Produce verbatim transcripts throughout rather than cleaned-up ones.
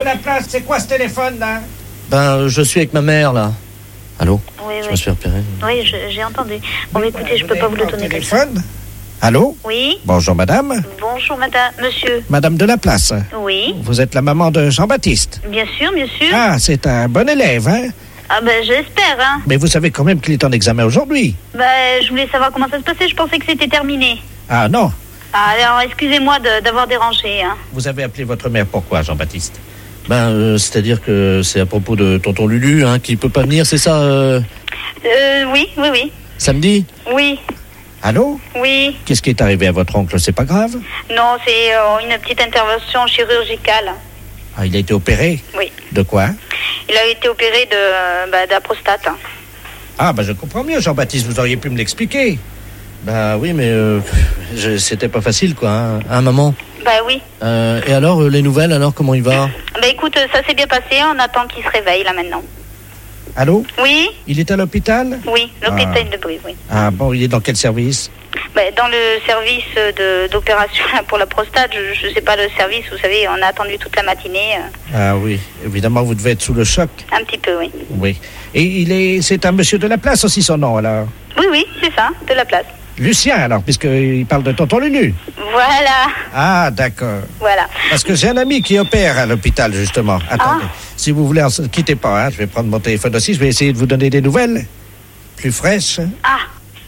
la place, c'est quoi ce téléphone là? Ben, je suis avec ma mère là. Allô? Oui, Je oui. me suis repéré. Oui, je- j'ai entendu. Bon, mais écoutez, je peux pas vous le donner comme ça. Téléphone? Allô? Oui. Bonjour madame. Bonjour, madame, monsieur. Madame de la place. Oui. Vous êtes la maman de Jean-Baptiste. Bien sûr, bien sûr. Ah, c'est un bon élève, hein? Ah, ben, j'espère, hein. Mais vous savez quand même qu'il est en examen aujourd'hui. Ben, je voulais savoir comment ça se passait. Je pensais que c'était terminé. Ah non. Ah, alors, excusez-moi de- d'avoir dérangé, hein. Vous avez appelé votre mère pourquoi, Jean-Baptiste? Ben, euh, c'est-à-dire que c'est à propos de tonton Lulu, hein, qui peut pas venir, c'est ça, euh, Euh, oui, oui, oui. samedi? Oui, Allô? oui. Qu'est-ce qui est arrivé à votre oncle? C'est pas grave? Non, c'est euh, une petite intervention chirurgicale. Ah, il a été opéré? Oui. De quoi? Il a été opéré de, euh, bah, de la prostate. hein. Ah, ben je comprends mieux, Jean-Baptiste, vous auriez pu me l'expliquer. Ben oui, mais euh, je- c'était pas facile, quoi, hein, hein, maman? Bah oui. Euh, et alors, euh, les nouvelles, alors, comment il va? Bah écoute, euh, ça s'est bien passé. On attend qu'il se réveille, là, maintenant. Allô? Oui, Il est à l'hôpital? oui, l'hôpital Ah. de Brie, oui. Ah bon, il est dans quel service? Bah, dans le service de d'opération là, pour la prostate, je, je sais pas le service, vous savez, on a attendu toute la matinée. euh, Ah oui, évidemment, vous devez être sous le choc. un petit peu, oui. Oui. Et il est, c'est un monsieur de la place aussi, son nom, alors? Oui, oui, c'est ça, de la place. Lucien, alors, puisqu'il parle de tonton Lulu. Voilà, Ah, d'accord. voilà. Parce que j'ai un ami qui opère à l'hôpital, justement. Attendez, si vous voulez, ne quittez pas, hein, je vais prendre mon téléphone aussi, je vais essayer de vous donner des nouvelles plus fraîches. Ah,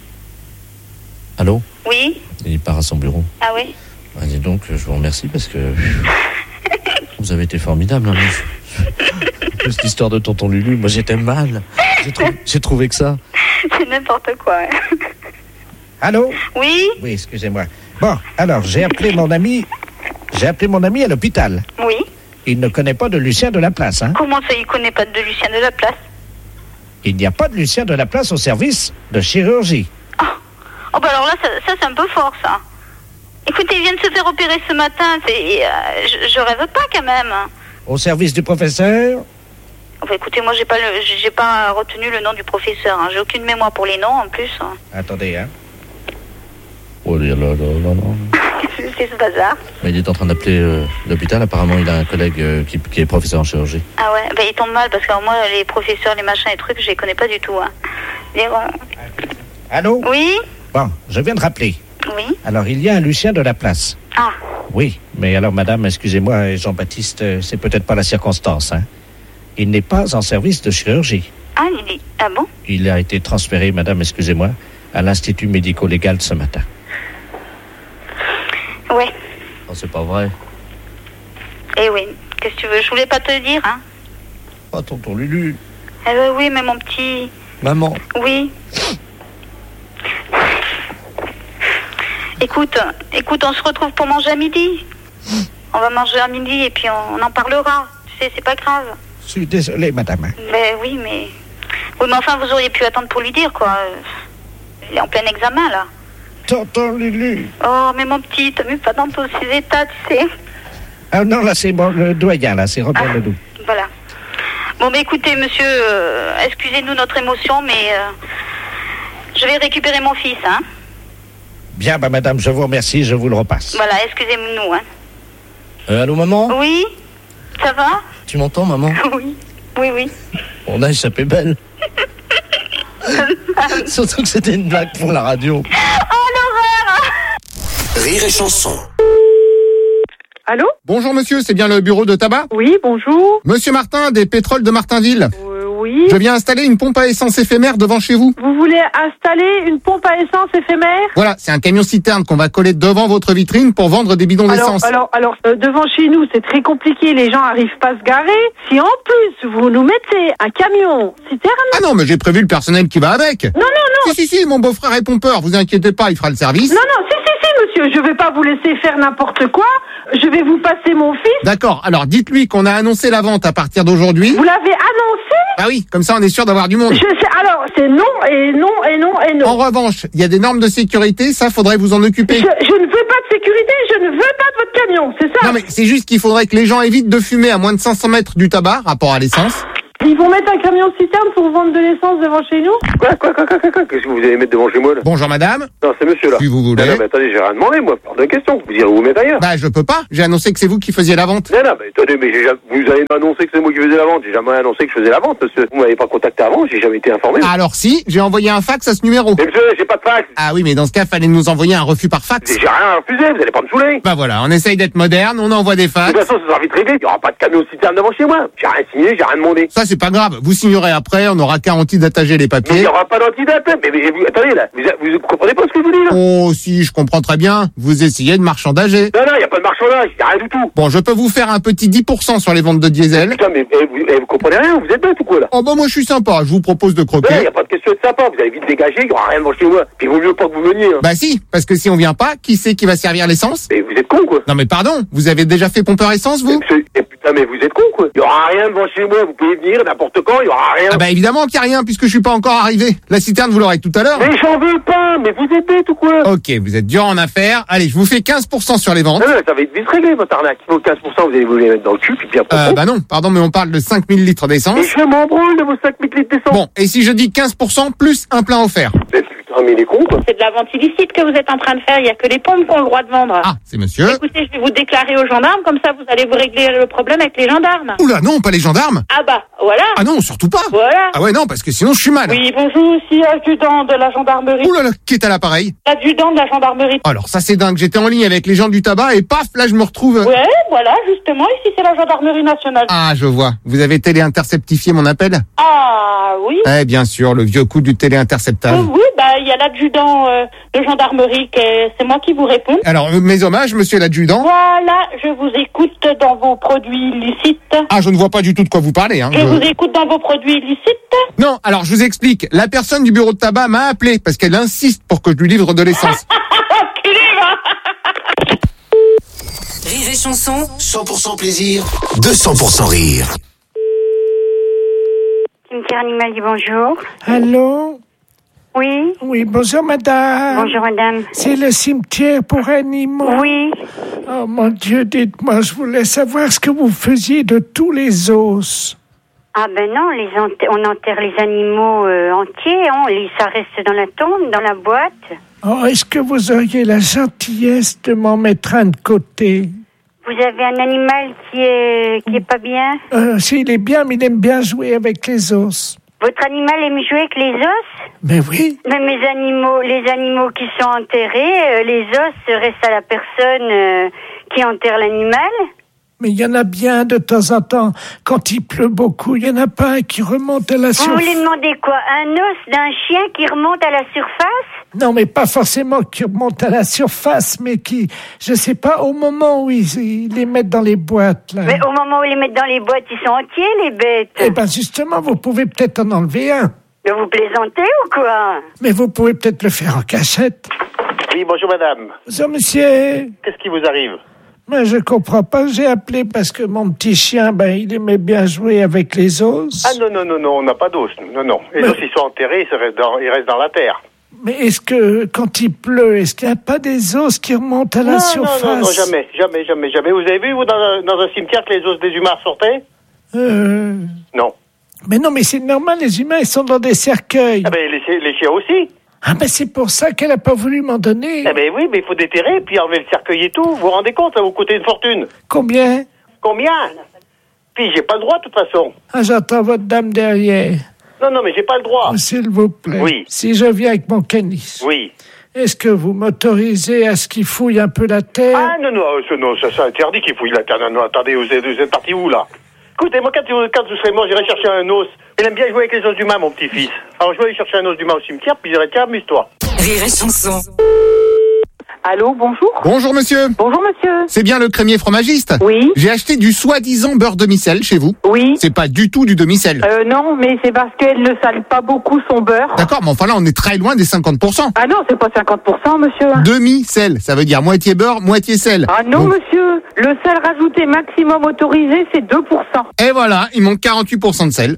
Allô? oui, Il part à son bureau. ah oui. Ah, dis donc, je vous remercie parce que vous avez été formidable. Hein, mais- En plus, l'histoire de tonton Lulu, moi j'étais mal. J'ai trou- j'ai trouvé que ça. C'est n'importe quoi. hein. Allô? Oui, Oui, excusez-moi. Bon, alors, j'ai appelé mon ami, j'ai appelé mon ami à l'hôpital. oui. Il ne connaît pas de Lucien de la place, hein? Comment ça, il connaît pas de Lucien de la place? Il n'y a pas de Lucien de la place au service de chirurgie. Oh, bah alors là, ça, ça, c'est un peu fort, ça. Écoutez, il vient de se faire opérer ce matin. C'est, euh, je, je rêve pas, quand même. Au service du professeur? Oh, bah, écoutez, moi, j'ai pas, le, j'ai pas retenu le nom du professeur. Hein. J'ai aucune mémoire pour les noms, en plus. hein. Attendez, hein? Oh là là là là là. Qu'est-ce que c'est ce bazar? Mais il est en train d'appeler euh, l'hôpital. Apparemment, il a un collègue euh, qui, qui est professeur en chirurgie. Ah ouais, bah, il tombe mal, parce que alors, moi, les professeurs, les machins, les trucs, je les connais pas du tout. Hein. Et, euh, Allô? Oui, Bon, je viens de rappeler. oui. Alors, il y a un Lucien de la place. Ah, Oui, mais alors, madame, excusez-moi, Jean-Baptiste, euh, c'est peut-être pas la circonstance, hein? Il n'est pas en service de chirurgie. ah, il est... Ah bon? Il a été transféré, madame, excusez-moi, à l'Institut médico-légal ce matin. Ouais. Oh, c'est pas vrai. Eh oui. Qu'est-ce que tu veux? Je voulais pas te le dire, hein. Oh, tonton Lulu. Eh ben oui, mais mon petit... Maman. Oui. Écoute, écoute, on se retrouve pour manger à midi. On va manger à midi et puis on, on en parlera. Tu sais, c'est pas grave. Je suis désolé, madame. Ben oui, mais... Oui, mais enfin, vous auriez pu attendre pour lui dire, quoi. Il est en plein examen, là. Tonton Lulu. Oh, mais mon petit, t'as vu pas dans tous ces états, tu sais. Ah non, là, c'est bon, le doyen, là, c'est Robert Ah. Ledoux. Voilà. Bon, mais écoutez, monsieur, euh, excusez-nous notre émotion, mais... euh, je vais récupérer mon fils, hein. Bien, bah, madame, je vous remercie, je vous le repasse. Voilà, excusez-nous, hein. Euh, allô, maman? Oui? Ça va? Tu m'entends, maman? Oui. Oui, oui. On a échappé belle. Surtout que c'était une blague pour la radio. Oh, l'horreur! Rire et chanson. Allô? Bonjour monsieur, c'est bien le bureau de tabac? Oui, bonjour. Monsieur Martin, des pétroles de Martinville. Euh, oui. Je viens installer une pompe à essence éphémère devant chez vous. Vous voulez installer une pompe à essence éphémère? Voilà, c'est un camion citerne qu'on va coller devant votre vitrine pour vendre des bidons Alors, d'essence. alors, alors, euh, devant chez nous, c'est très compliqué, les gens arrivent pas à se garer. Si en plus, vous nous mettez un camion citerne... Ah non, mais j'ai prévu le personnel qui va avec. Non, non, non. Si, si, si, mon beau-frère est pompeur, vous inquiétez pas, il fera le service. Non, non, si, si, si, monsieur, je vais pas vous laisser faire n'importe quoi. Je vais vous passer mon fils. D'accord, alors dites-lui qu'on a annoncé la vente à partir d'aujourd'hui. Vous l'avez annoncé? Ah oui, comme ça on est sûr d'avoir du monde. Je sais, alors, c'est non, et non, et non, et non. En revanche, il y a des normes de sécurité, ça faudrait vous en occuper. Je, je ne veux pas de sécurité, je ne veux pas de votre camion, c'est ça? Non mais c'est juste qu'il faudrait que les gens évitent de fumer à moins de cinq cents mètres du tabac, rapport à l'essence. Ils vont mettre un camion de citerne pour vendre de l'essence devant chez nous? Quoi, quoi, quoi, quoi, quoi, quoi qu'est-ce que vous allez mettre devant chez moi, là? Bonjour madame. Non, c'est monsieur, là. Si vous voulez. Non, non, mais attendez, j'ai rien demandé, moi. Hors de question. Vous irez vous mettre ailleurs. Bah je peux pas, j'ai annoncé que c'est vous qui faisiez la vente. Non, non, mais attendez, mais j'ai jamais... vous avez annoncé que c'est moi qui faisais la vente. J'ai jamais annoncé que je faisais la vente, monsieur. Vous m'avez pas contacté avant, j'ai jamais été informé. Alors si, j'ai envoyé un fax à ce numéro. Mais monsieur, j'ai pas de fax. Ah oui, mais dans ce cas, fallait nous envoyer un refus par fax. J'ai rien refusé, vous allez pas me saouler. Bah voilà, on essaye d'être moderne, on envoie des De fax. toute façon, ça sera vite réglé. Il y aura pas de camion de citerne devant chez moi. J'ai rien signé, j'ai rien demandé. Ça c'est pas grave, vous signerez après, on aura garanti d'attacher les Mais il papiers. y aura pas d'antidate. Mais, mais vous, attendez, là. Vous, vous comprenez pas ce que je vous dis, là? Oh si, je comprends très bien, vous essayez de marchandager. Non, non, il y a pas de marchandage, y a rien du tout. Bon, je peux vous faire un petit dix pour cent sur les ventes de diesel. Putain, mais eh, vous, eh, vous comprenez rien, vous êtes bête ou quoi, là? Oh bah moi je suis sympa, je vous propose de Ouais, y croquer. a pas de question de sympa, vous allez vite dégager, il y aura rien devant chez moi. Puis il vaut mieux pas que vous veniez, hein. Bah si, parce que si on vient pas, qui c'est qui va servir l'essence? Mais vous êtes con, quoi. Non mais pardon, vous avez déjà fait pompeur essence vous? Eh, eh, putain, mais vous êtes con, quoi. Y aura rien devant chez moi, vous pouvez venir n'importe quand, y aura rien. Ah bah évidemment qu'il n'y a rien puisque je suis pas encore arrivé. La citerne vous l'aurez tout à l'heure. Mais j'en veux pas, mais vous êtes bête ou quoi? Ok, vous êtes dur en affaires. Allez, je vous fais quinze pour cent sur les ventes. Non, non, ça va être vite réglé, votre arnaque. Il faut quinze pour cent, vous allez vous les mettre dans le cul, puis bien Euh, bah non, pardon, mais on parle de cinq mille litres Mais d'essence. je m'en branle de vos cinq mille litres d'essence. Bon, et si je dis quinze pour cent plus un plein offert? Mais putain, mais il est con, quoi. C'est de la vente illicite que vous êtes en train de faire. Il y a que les pompes qui ont le droit de vendre. Ah, c'est monsieur. Écoutez, je vais vous déclarer aux gendarmes, comme ça vous allez vous régler le problème avec les gendarmes. Oula, non, pas les gendarmes. Ah bah, voilà. Ah non, surtout pas. Voilà. Ah ouais, non, parce que sinon je suis mal. Oui, bonjour, ici adjudant de la gendarmerie. Oula, là, qui est à l'appareil? L'adjudant de la gendarmerie. Alors ça c'est dingue, j'étais en ligne avec les gens du tabac et paf, là je me retrouve... euh, Ouais, voilà, justement, ici c'est la gendarmerie nationale. Ah, je vois. Vous avez téléinterceptifié mon appel? Ah, oui. Eh bien sûr, le vieux coup du téléinterceptage. Oui, oui, bah il y a l'adjudant euh, de gendarmerie, que c'est moi qui vous réponds. Alors, euh, mes hommages, monsieur l'adjudant. Voilà, je vous écoute dans vos produits illicites. Ah, je ne vois pas du tout de quoi vous parlez. Hein. Je vous écoute dans vos produits illicites. Non, alors je vous explique. La personne du bureau de tabac m'a appelé parce qu'elle insiste pour que je lui livre de l'essence. Enculé, va. Rire et chanson, cent pour cent plaisir, deux cents pour cent rire. Cimetière animal dit bonjour. Allô? Oui. Oui, bonjour madame. Bonjour madame. C'est le cimetière pour animaux. Oui. Oh mon Dieu, dites-moi, je voulais savoir ce que vous faisiez de tous les os. Ah ben non, les ent- on enterre les animaux euh, entiers, on les, ça reste dans la tombe, dans la boîte. Oh, est-ce que vous auriez la gentillesse de m'en mettre un de côté? Vous avez un animal qui est qui est pas bien? Euh, s'il est bien, mais il aime bien jouer avec les os. Votre animal aime jouer avec les os? Mais oui. Mais mes animaux, les animaux qui sont enterrés, euh, les os restent à la personne euh, qui enterre l'animal. Mais il y en a bien de temps en temps. Quand il pleut beaucoup, il y en a pas un qui remonte à la Vous surface. voulez demander quoi? Un os d'un chien qui remonte à la surface? Non, mais pas forcément qui remonte à la surface, mais qui, je sais pas, au moment où ils, ils les mettent dans les boîtes, là. Mais au moment où ils les mettent dans les boîtes, ils sont entiers, les bêtes. Eh ben, justement, vous pouvez peut-être en enlever un. Mais vous plaisantez ou quoi? Mais vous pouvez peut-être le faire en cachette. Oui, bonjour madame. Bonjour, monsieur. Qu'est-ce qui vous arrive? Mais je comprends pas. J'ai appelé parce que mon petit chien, ben, il aimait bien jouer avec les os. Ah non, non, non, non, on n'a pas d'os, nous. Non, non. Les Mais- os, ils sont enterrés, ils restent dans, ils restent dans la terre. Mais est-ce que, quand il pleut, est-ce qu'il n'y a pas des os qui remontent à la non, surface? non, non, non, jamais, jamais, jamais, jamais. Vous avez vu, vous, dans un, dans un cimetière, que les os des humains sortaient? Euh... Non. Mais non, mais c'est normal, les humains, ils sont dans des cercueils. Ah ben, les, les chiens aussi. Ah ben c'est pour ça qu'elle a pas voulu m'en donner. Ah ben oui, mais il faut déterrer, puis enlever le cercueil et tout. Vous vous rendez compte, ça vous coûte une fortune. Combien? Combien? Puis j'ai pas le droit, de toute façon. Ah, j'entends votre dame derrière. Non, non, mais j'ai pas le droit. Oh, s'il vous plaît. Oui. Si je viens avec mon canis, Oui. est-ce que vous m'autorisez à ce qu'il fouille un peu la terre? Ah non, non, ça, non, ça, c'est interdit qu'il fouille la terre. Non, non, attendez, vous êtes, vous êtes parti où, là? Écoutez, moi, quand, quand vous serez mort, j'irai chercher un os. Il aime bien jouer avec les os d'humain, mon petit-fils. Alors, je vais aller chercher un os d'humain au cimetière, puis je dirai, tiens, amuse-toi. Rire et chanson. Allô, bonjour. Bonjour monsieur. Bonjour, monsieur. C'est bien le crémier fromagiste? Oui. J'ai acheté du soi-disant beurre demi-sel chez vous. Oui. C'est pas du tout du demi-sel. Euh, non, mais c'est parce qu'elle ne sale pas beaucoup son beurre. D'accord, mais enfin là on est très loin des cinquante pour cent. Ah non, c'est pas cinquante pour cent, monsieur. Demi-sel, ça veut dire moitié beurre, moitié sel. Ah non, Donc- monsieur. Le sel rajouté maximum autorisé, c'est deux pour cent. Et voilà, il manque quarante-huit pour cent de sel. Non,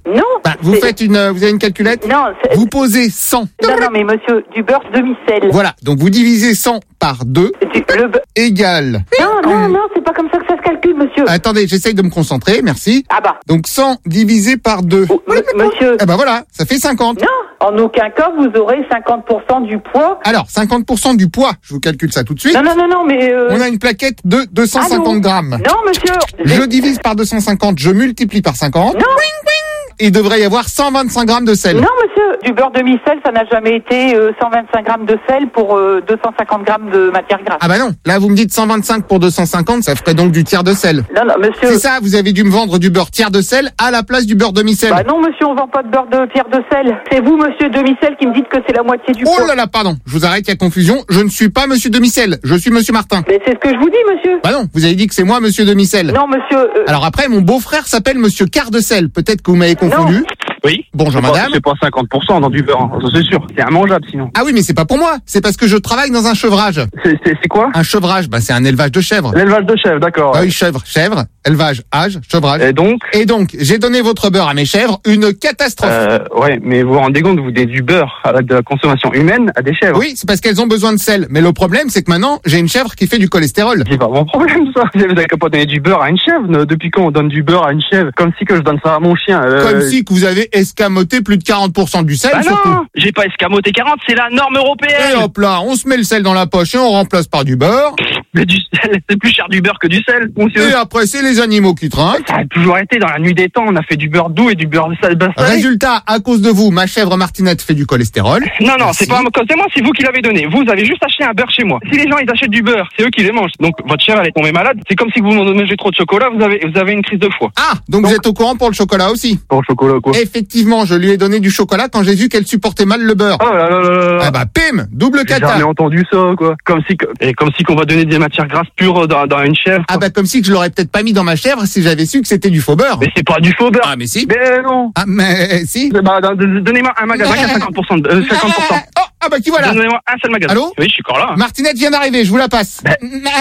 Bah, vous C'est- faites une, euh, vous avez une calculette? Non, c'est- Vous posez cent. non, non, mais monsieur, du beurre demi-sel. Voilà, donc vous divisez cent par deux Du- le be- égale. Non, non, non, c'est pas comme ça que ça se calcule, monsieur. Attendez, j'essaye de me concentrer, merci. Ah bah, Donc cent divisé par deux. oh, m- monsieur, Eh ben voilà, ça fait cinquante. non, en aucun cas vous aurez cinquante pour cent du poids. Alors, cinquante pour cent du poids, je vous calcule ça tout de suite. Non, non, non, non, mais... Euh... On a une plaquette de deux cent ah, non. cinquante grammes. Non, monsieur. Je divise par deux cent cinquante, je multiplie par cinquante. Non. Il devrait y avoir cent vingt-cinq grammes de sel. Non, monsieur, du beurre demi-sel, ça n'a jamais été euh, cent vingt-cinq grammes de sel pour euh, deux cent cinquante grammes de matière grasse. Ah bah non, là vous me dites cent vingt-cinq pour deux cent cinquante, ça ferait donc du tiers de sel. Non, non, monsieur. C'est ça, vous avez dû me vendre du beurre tiers de sel à la place du beurre demi-sel. Bah non, monsieur, on vend pas de beurre de pierre de sel. C'est vous, monsieur demi-sel, qui me dites que c'est la moitié du Oh poids. là là, pardon, je vous arrête, il y a confusion. Je ne suis pas monsieur demi-sel, je suis monsieur Martin. Mais c'est ce que je vous dis, monsieur. Bah non, vous avez dit que c'est moi monsieur demi-sel. Non, monsieur. euh, Alors après, mon beau-frère s'appelle monsieur quart de sel. Peut-être que vous m'avez confondu. Oui. Bonjour C'est pas- madame. C'est pas cinquante pour cent dans du beurre, hein, ça c'est sûr. C'est immangeable sinon. Ah oui, mais c'est pas pour moi. C'est parce que je travaille dans un chevrage. C'est c'est- c'est quoi? Un chevrage, bah c'est un élevage de chèvres. L'élevage de chèvres, d'accord. Ah oui, chèvre, chèvre, élevage, âge, chevrage. Et donc Et donc, j'ai donné votre beurre à mes chèvres, une catastrophe. euh, ouais, mais vous vous rendez compte, vous donnez du beurre à la, de la consommation humaine à des chèvres. Oui, c'est parce qu'elles ont besoin de sel. Mais le problème, c'est que maintenant, j'ai une chèvre qui fait du cholestérol. C'est pas mon problème ça. Vous avez qu'à pas donner du beurre à une chèvre. Ne- Depuis quand on donne du beurre à une chèvre? Comme si que je donne ça à mon chien. euh, Comme si que vous avez escamoté plus de quarante pour cent du sel, Bah surtout. non, j'ai pas escamoté quarante, c'est la norme Et européenne. hop là, on se met le sel dans la poche et on remplace par du beurre. Mais du sel, c'est plus cher du beurre que du sel, monsieur. Et après, c'est les animaux qui trinquent. Ça a toujours été dans la nuit des temps, on a fait du beurre doux et du beurre sal- salé. Résultat, à cause de vous, ma chèvre Martinette fait du cholestérol. Non, non, Merci. c'est pas c'est moi, c'est vous qui l'avez donné. Vous avez juste acheté un beurre chez moi. Si les gens ils achètent du beurre, c'est eux qui les mangent. Donc votre chèvre elle est tombée malade. C'est comme si vous mangez trop de chocolat, vous avez vous avez une crise de foie. Ah, donc, vous êtes au courant pour le chocolat aussi. Pour le chocolat quoi? Effectivement, je lui ai donné du chocolat quand j'ai vu qu'elle supportait mal le beurre. Oh là là là là là. Ah bah, pim, double J'ai cata. jamais entendu ça quoi. Comme si que- et comme si qu'on va donner des matières grasses pures dans, dans une chèvre. Ah bah, comme si que je l'aurais peut-être pas mis dans ma chèvre si j'avais su que c'était du faux beurre. Mais c'est pas du faux beurre. Ah, mais si. Mais non. Ah, mais si. Bah, don- don- donnez-moi un magasin qui a cinquante pour cent. De, euh, cinquante pour cent. Oh, ah bah, qui voilà. Donnez-moi un seul magasin. Allô Oui, je suis encore là. Martinette vient d'arriver, je vous la passe. Ben.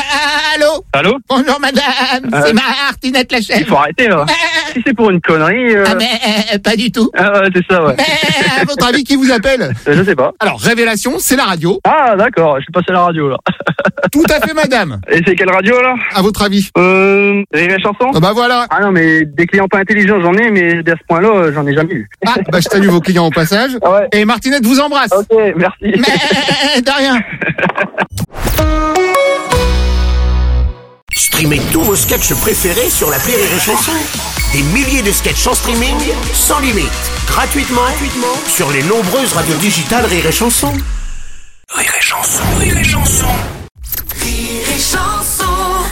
Allô Allô? Bonjour madame, Euh, c'est Martinette la Il chèvre. faut arrêter là. Si c'est pour une connerie. Euh... Ah mais euh, pas du tout. Ah ouais, c'est ça, ouais. Mais à votre avis, qui vous appelle? Euh, Je sais pas. Alors, révélation, c'est la radio. Ah, d'accord, je suis passé à la radio là. Tout à fait madame. Et c'est quelle radio là? À votre avis? Euh. Rire et chanson? Ah bah voilà. Ah non, mais des clients pas intelligents j'en ai, mais à ce point-là, euh, j'en ai jamais eu. Ah, bah je salue vos clients au passage. Ah ouais. Et Martinette vous embrasse. Ok, merci. Mais de rien. Streamez tous vos sketchs préférés sur l'appli Rire et Chanson. Des milliers de sketchs en streaming, sans limite, gratuitement, gratuitement sur les nombreuses radios digitales Rire et Chanson. Rire et Chanson, Rire et Chanson. Rire et Chanson.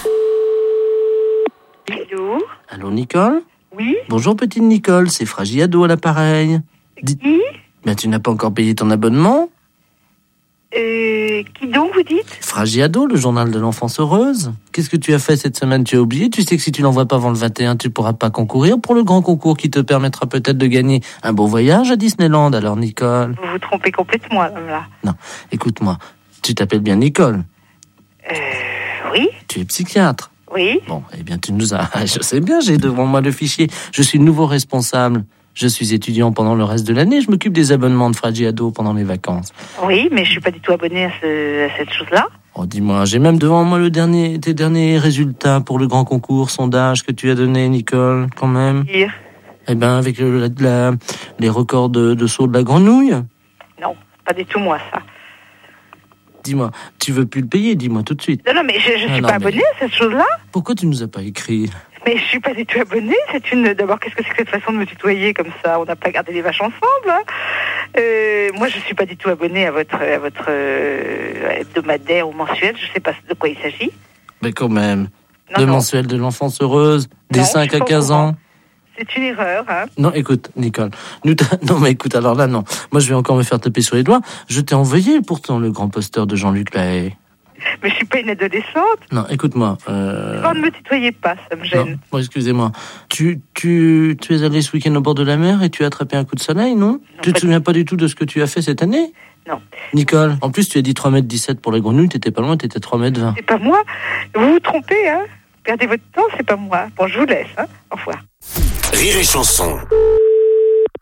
Allô? Allô, Nicole? Oui? Bonjour, petite Nicole, c'est Fragiado à l'appareil. Dis- Qui? Ben, tu n'as pas encore payé ton abonnement? Euh, qui donc vous dites? Fragiado, le journal de l'enfance heureuse. Qu'est-ce que tu as fait cette semaine? Tu as oublié? Tu sais que si tu l'envoies pas avant le vingt et un, tu pourras pas concourir pour le grand concours qui te permettra peut-être de gagner un beau voyage à Disneyland. Alors, Nicole? Vous vous trompez complètement là. Non, écoute-moi. Tu t'appelles bien Nicole. Euh, oui? Tu es psychiatre. Oui? Bon, eh bien, tu nous as... Je sais bien, j'ai devant moi le fichier. Je suis le nouveau responsable. Je suis étudiant pendant le reste de l'année. Je m'occupe des abonnements de Fragiado pendant les vacances. Oui, mais je suis pas du tout abonnée à, ce, à cette chose-là. Oh, dis-moi, j'ai même devant moi le dernier, tes derniers résultats pour le grand concours sondage que tu as donné, Nicole, quand même. Dire? Eh ben, avec le, la, la- les records de, de saut de la grenouille. Non, pas du tout moi ça. Dis-moi, tu veux plus le payer, dis-moi tout de suite. Non, non, mais je, je Ah suis non, pas mais- abonnée à cette chose-là. Pourquoi tu nous as pas écrit? Mais je suis pas du tout abonnée. C'est une. D'abord, qu'est-ce que c'est que cette façon de me tutoyer comme ça? On n'a pas gardé les vaches ensemble. Hein. Euh, moi, je suis pas du tout abonnée à votre, à votre euh, hebdomadaire ou mensuel. Je sais pas de quoi il s'agit. Mais quand même. Non, Le non. mensuel de l'enfance heureuse, des Non, cinq je suis à pas au quinze courant. ans. C'est une erreur. Hein. Non, écoute, Nicole. Nous t'a- non, mais écoute, alors là, non. Moi, je vais encore me faire taper sur les doigts. Je t'ai envoyé pourtant le grand poster de Jean-Luc Lahaye. Mais je suis pas une adolescente. Non, écoute-moi. Euh... Oh, ne me tutoyez pas, ça me Non, gêne. bon, excusez-moi. Tu, tu, tu es allé ce week-end au bord de la mer et tu as attrapé un coup de soleil, non, Tu te pas souviens pas du tout de ce que tu as fait cette année? Non. Nicole, en plus, tu as dit trois mètres dix-sept pour la grenouille, t'étais pas loin, t'étais trois mètres vingt. C'est pas moi. Vous vous trompez, hein. Perdez votre temps, c'est pas moi. Bon, je vous laisse, hein. Au revoir. Rire et Chanson.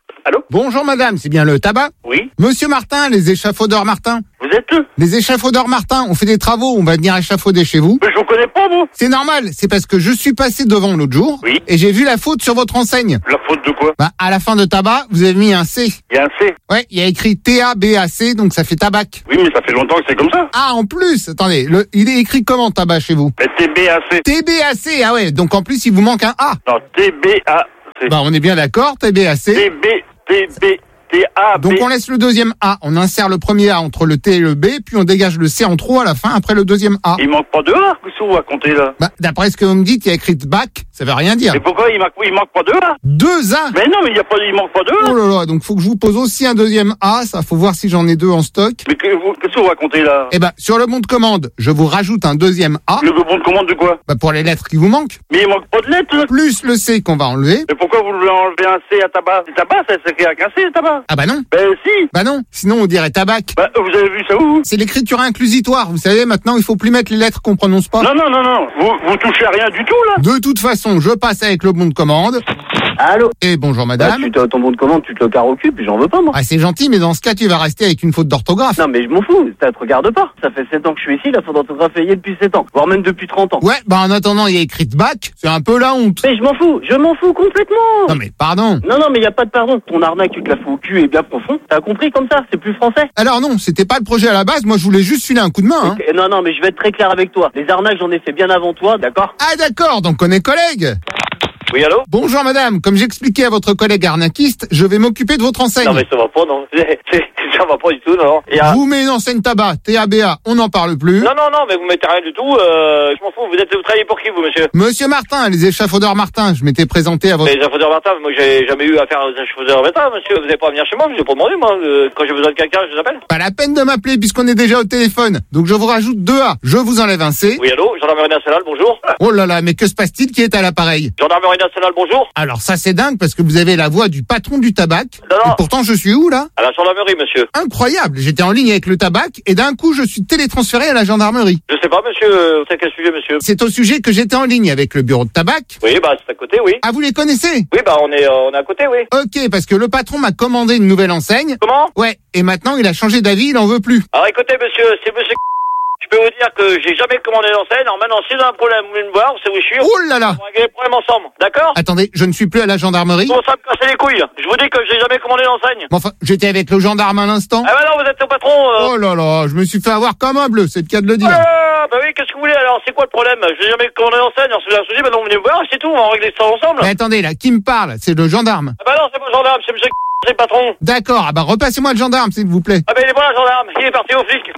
Bonjour madame, c'est bien le tabac? Oui. Monsieur Martin, les échafaudeurs Martin. Vous êtes eux? Les échafaudeurs Martin, on fait des travaux, on va venir échafauder chez vous. Mais je vous connais pas, moi. C'est normal, c'est parce que je suis passé devant l'autre jour. Oui. Et j'ai vu la faute sur votre enseigne. La faute de quoi? Bah, à la fin de tabac, vous avez mis un C. Il y a un C. Ouais, il y a écrit T A B A C, donc ça fait tabac. Oui, mais ça fait longtemps que c'est comme ça. Ah, en plus, attendez, le, il est écrit comment tabac chez vous? Mais T B A C. T B A C, ah ouais, donc en plus il vous manque un A. Non, T B A C. Bah, on est bien d'accord, T B A C. T B, T B, T A B. Donc on laisse le deuxième A, on insère le premier A entre le T et le B, puis on dégage le C en trop à la fin après le deuxième A. Il manque pas de A. Qu'est-ce que vous racontez là? Bah, d'après ce que vous me dites, il y a écrit bac, ça veut rien dire. Et pourquoi il manque, il manque pas de A? Deux A. Mais non, mais il y a pas, il manque pas de A. Oh là là, donc faut que je vous pose aussi un deuxième A, ça faut voir si j'en ai deux en stock. Mais que vous, qu'est-ce que vous racontez là? Eh ben, sur le bon de commande, je vous rajoute un deuxième A. Le bon de commande de quoi? Bah, pour les lettres qui vous manquent. Mais il manque pas de lettres. Plus le C qu'on va enlever. Mais pourquoi vous voulez enlever un C à tabac? C'est tabac, ça s'écrit avec un C, le tabac. Ah bah non. Ben si. Bah non, sinon on dirait tabac. Bah, vous avez vu ça où? C'est l'écriture inclusitoire, vous savez, maintenant il faut plus mettre les lettres qu'on prononce pas. Non, non, non, non. Vous, vous touchez à rien du tout, là? De toute façon, je passe avec le bon de commande. Allô? Et bonjour Bah, madame. tu te, ton bon de commande, tu te le carres au cul, puis j'en veux pas, moi. Ah c'est gentil, mais dans ce cas, tu vas rester avec une faute d'orthographe. Non, mais je m'en fous, ça te regarde pas. Ça fait sept ans que je suis ici, la faute d'orthographe est depuis sept ans, voire même depuis trente ans. Ouais, bah en attendant, il y a écrit bac, c'est un peu la honte. Mais je m'en fous, je m'en fous complètement. Non mais pardon. Non, non, mais y a pas de pardon. Ton arnaque, tu te la fous au cul et bien profond. T'as compris comme ça, c'est plus français. Alors non, c'était pas le projet à la base, moi je voulais juste filer un coup de main. Hein. Ok, non, non, mais je vais être très clair avec toi. Les arnaques, j'en ai fait bien avant toi, d'accord? Ah d'accord, donc on est collègues. Oui, allô? Bonjour madame, comme j'expliquais à votre collègue arnaquiste, je vais m'occuper de votre enseigne. Non, mais ça va pas, non. C'est- c'est- Ça va pas du tout, non. Et, euh, Vous mettez une enseigne tabac, T A B A, on n'en parle plus. Non, non, non, mais vous mettez rien du tout. Euh, je m'en fous. Vous êtes, vous travaillez pour qui, vous, monsieur? Monsieur Martin, les échafaudeurs Martin, je m'étais présenté à votre... Les échafaudeurs Martin, moi, j'ai jamais eu affaire aux échafaudeurs Martin, monsieur. Vous n'allez pas venir chez moi, je vous ai pas demandé, moi. Euh, quand j'ai besoin de quelqu'un, je vous appelle. Pas la peine de m'appeler puisqu'on est déjà au téléphone. Donc je vous rajoute deux A, je vous enlève un C. Oui, allô? Gendarmerie nationale, bonjour. Oh là là, mais que se passe-t-il qui est à l'appareil? Gendarmerie nationale, bonjour. Alors ça c'est dingue parce que vous avez la voix du patron du tabac. Non, non. Et pourtant je suis où là? À la gendarmerie, monsieur. Incroyable, j'étais en ligne avec le tabac et d'un coup je suis télétransféré à la gendarmerie. Je sais pas, monsieur. euh, C'est à quel sujet, monsieur? C'est au sujet que j'étais en ligne avec le bureau de tabac. Oui, bah, c'est à côté, oui. Ah vous les connaissez? Oui, bah, on est, euh, on est à côté, oui. Ok, parce que le patron m'a commandé une nouvelle enseigne. Comment? Ouais, et maintenant il a changé d'avis, il en veut plus. Alors, écoutez, monsieur, c'est monsieur. Je peux vous dire que j'ai jamais commandé d'enseigne. Alors maintenant, si vous avez un problème, vous venez me voir, vous savez où je suis. Oh là là! On va régler les problèmes ensemble, d'accord? Attendez, je ne suis plus à la gendarmerie. Comment ça me casser les couilles? Je vous dis que j'ai jamais commandé d'enseigne. Mais enfin, j'étais avec le gendarme à l'instant. Ah bah non, vous êtes le patron. Euh... Oh là là, je me suis fait avoir comme un bleu, c'est le cas de le dire. Ah, bah oui, qu'est-ce que vous voulez alors? C'est quoi le problème? Je n'ai jamais commandé d'enseigne. Alors si vous avez un souci, bah non, vous venez me voir, c'est tout, on va régler ça ensemble. Mais attendez, là, qui me parle? C'est le gendarme. Ah bah non, c'est pas le gendarme, c'est monsieur c'est le patron. D'accord, ah bah repassez-moi le gendarme, s'il vous plaît. Ah bah il est pas là, le gendarme, il est parti au flic.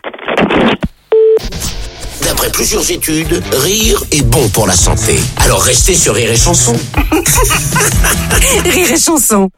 D'après plusieurs études, rire est bon pour la santé. Alors restez sur Rire et Chanson. Rire et Chanson.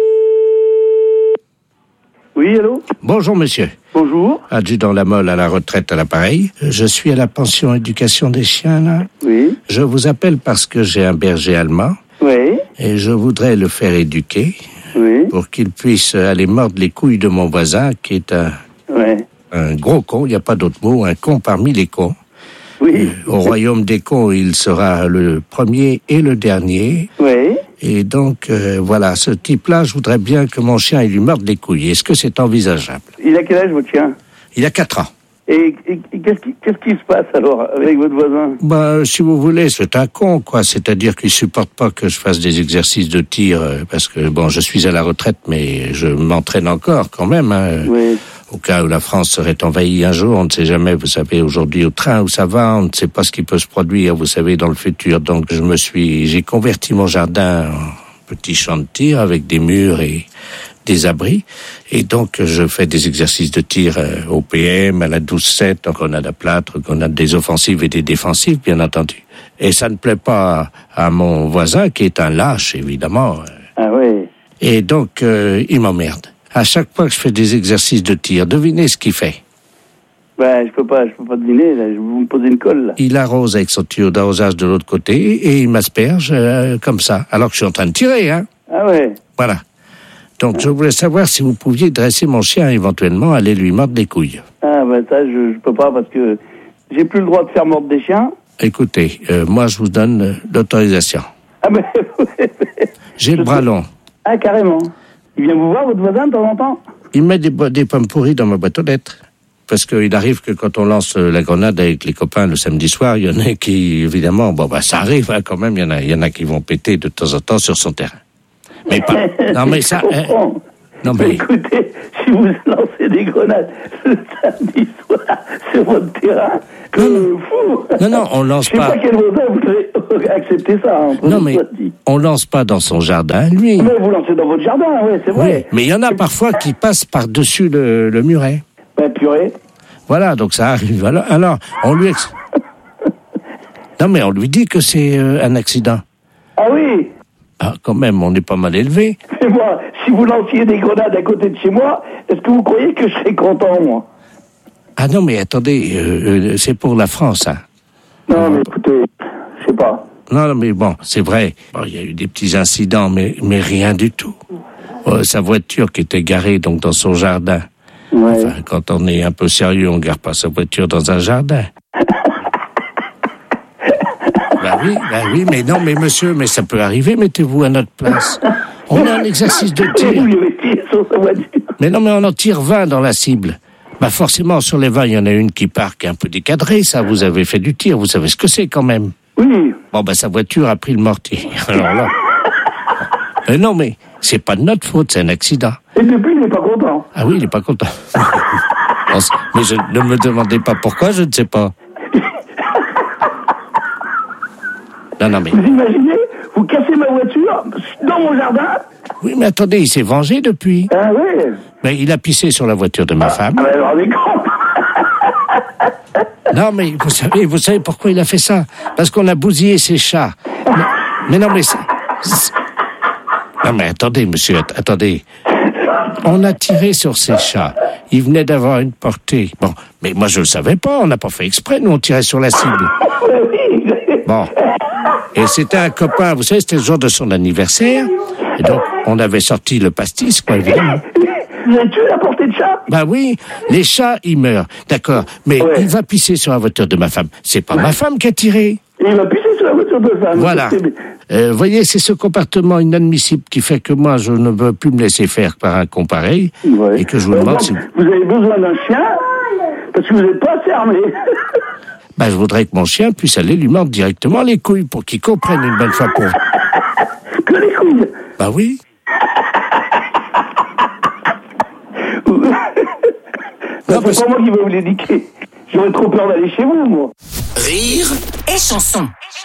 Oui, allô? Bonjour, monsieur. Bonjour. Adjudant Lamolle à la retraite à l'appareil. Je suis à la pension éducation des chiens, là. Oui. Je vous appelle parce que j'ai un berger allemand. Oui. Et je voudrais le faire éduquer. Oui. Pour qu'il puisse aller mordre les couilles de mon voisin, qui est un, Ouais. un gros con, il n'y a pas d'autre mot, un con parmi les cons. Oui. Au royaume des cons, il sera le premier et le dernier. Oui. Et donc, euh, voilà, ce type-là, je voudrais bien que mon chien il lui morde les couilles. Est-ce que c'est envisageable? Il a quel âge, votre chien? Il a quatre ans. Et, et- et qu'est-ce qui, qu'est-ce qui se passe alors avec votre voisin? Bah, si vous voulez, c'est un con, quoi. C'est-à-dire qu'il supporte pas que je fasse des exercices de tir, euh, parce que, bon, je suis à la retraite, mais je m'entraîne encore, quand même, hein. Oui. Au cas où la France serait envahie un jour, on ne sait jamais, vous savez, aujourd'hui au train où ça va, on ne sait pas ce qui peut se produire, vous savez, dans le futur. Donc je me suis, j'ai converti mon jardin en petit champ de tir avec des murs et des abris. Et donc je fais des exercices de tir euh, au P M, à la douze sept, en grenade à plâtre, grenade des offensives et des défensives, bien entendu. Et ça ne plaît pas à mon voisin, qui est un lâche, évidemment. Ah oui. Et donc, euh, il m'emmerde. À chaque fois que je fais des exercices de tir, devinez ce qu'il fait. Ben, je peux pas, je peux pas deviner, là. Vous me posez une colle, là. Il arrose avec son tuyau d'arrosage de l'autre côté et il m'asperge euh, comme ça, alors que je suis en train de tirer, hein. Ah ouais. Voilà. Donc, je voulais savoir si vous pouviez dresser mon chien, éventuellement, aller lui mordre les couilles. Ah ben, ça, je, je peux pas parce que j'ai plus le droit de faire mordre des chiens. Écoutez, euh, moi, je vous donne euh, l'autorisation. Ah ben, J'ai le bras long. ah, carrément. Il vient vous voir, votre voisin, de temps en temps? Il met des, bo- des pommes pourries dans ma boîte aux lettres. Parce qu'il arrive que quand on lance la grenade avec les copains le samedi soir, il y en a qui, évidemment, bon, bah, ça arrive, hein, quand même, il y en a, il y en a qui vont péter de temps en temps sur son terrain. Mais pas, non, mais ça, euh, non, mais. Écoutez, si vous lancez des grenades le samedi soir sur votre terrain, que fou! Non, non, on lance Je sais pas. pas quel voisin voudrait accepter ça, hein, Non, mais on lance pas dans son jardin, lui. Mais vous lancez dans votre jardin, ouais, c'est vrai. Oui, mais il y en a parfois qui passent par-dessus le, le muret. Ben, purée. Voilà, donc ça arrive. Alors, alors on lui ex... Non, mais on lui dit que c'est euh, un accident. Ah oui. Ah, quand même, on est pas mal élevé. Mais moi, si vous lanciez des grenades à côté de chez moi, est-ce que vous croyez que je serais content, moi? Ah non, mais attendez, euh, euh, c'est pour la France, hein. Non, mais écoutez, je sais pas. Non, non, mais bon, c'est vrai. Bon, il y a eu des petits incidents, mais, mais rien du tout. Euh, sa voiture qui était garée donc dans son jardin. Ouais. Enfin, quand on est un peu sérieux, on garde pas sa voiture dans un jardin. Bah oui, bah oui, mais non, mais monsieur, mais ça peut arriver, mettez-vous à notre place. On a un exercice de tir. Mais non, mais on en tire vingt dans la cible. Bah forcément, sur les vingt, il y en a une qui part qui est un peu décadrée, ça, vous avez fait du tir, vous savez ce que c'est quand même. Oui. Bon, bah sa voiture a pris le mortier. Alors là... Mais non, mais c'est pas de notre faute, c'est un accident. Et depuis, il n'est pas content. Ah oui, il n'est pas content. Mais je, ne me demandez pas pourquoi, je ne sais pas. Non, non, mais... Vous imaginez, vous cassez ma voiture dans mon jardin? Oui, mais attendez, il s'est vengé depuis. Ah oui. Ben, il a pissé sur la voiture de ma ah, femme. Ah, ben alors, les grands. Non, mais vous savez, vous savez pourquoi il a fait ça? Parce qu'on a bousillé ses chats. Mais, mais non, mais... c'est, c'est... Non, mais attendez, monsieur, att- attendez. On a tiré sur ses chats. Il venait d'avoir une portée. Bon, mais moi, je le savais pas. On n'a pas fait exprès. Nous, on tirait sur la cible. Bon. Et c'était un copain. Vous savez, c'était le jour de son anniversaire. Et donc, on avait sorti le pastis, quoi, évidemment. Vous avez tué la portée de chat? Bah oui, les chats, ils meurent. D'accord. Mais ouais. Il va pisser sur la voiture de ma femme. C'est pas ouais. ma femme qui a tiré. Il va pisser sur la voiture de femme. Voilà. Vous euh, voyez, c'est ce comportement inadmissible qui fait que moi, je ne veux plus me laisser faire par un con pareil. Ouais. Et que je vous demande si... Vous avez besoin d'un chien parce que vous n'êtes pas assez armé. Ben, je voudrais que mon chien puisse aller lui mordre directement les couilles pour qu'il comprenne une bonne fois pour... Que les couilles? Bah oui. Non, c'est pas moi qui vais vous l'éduquer. J'aurais trop peur d'aller chez vous, moi. Rire et chanson.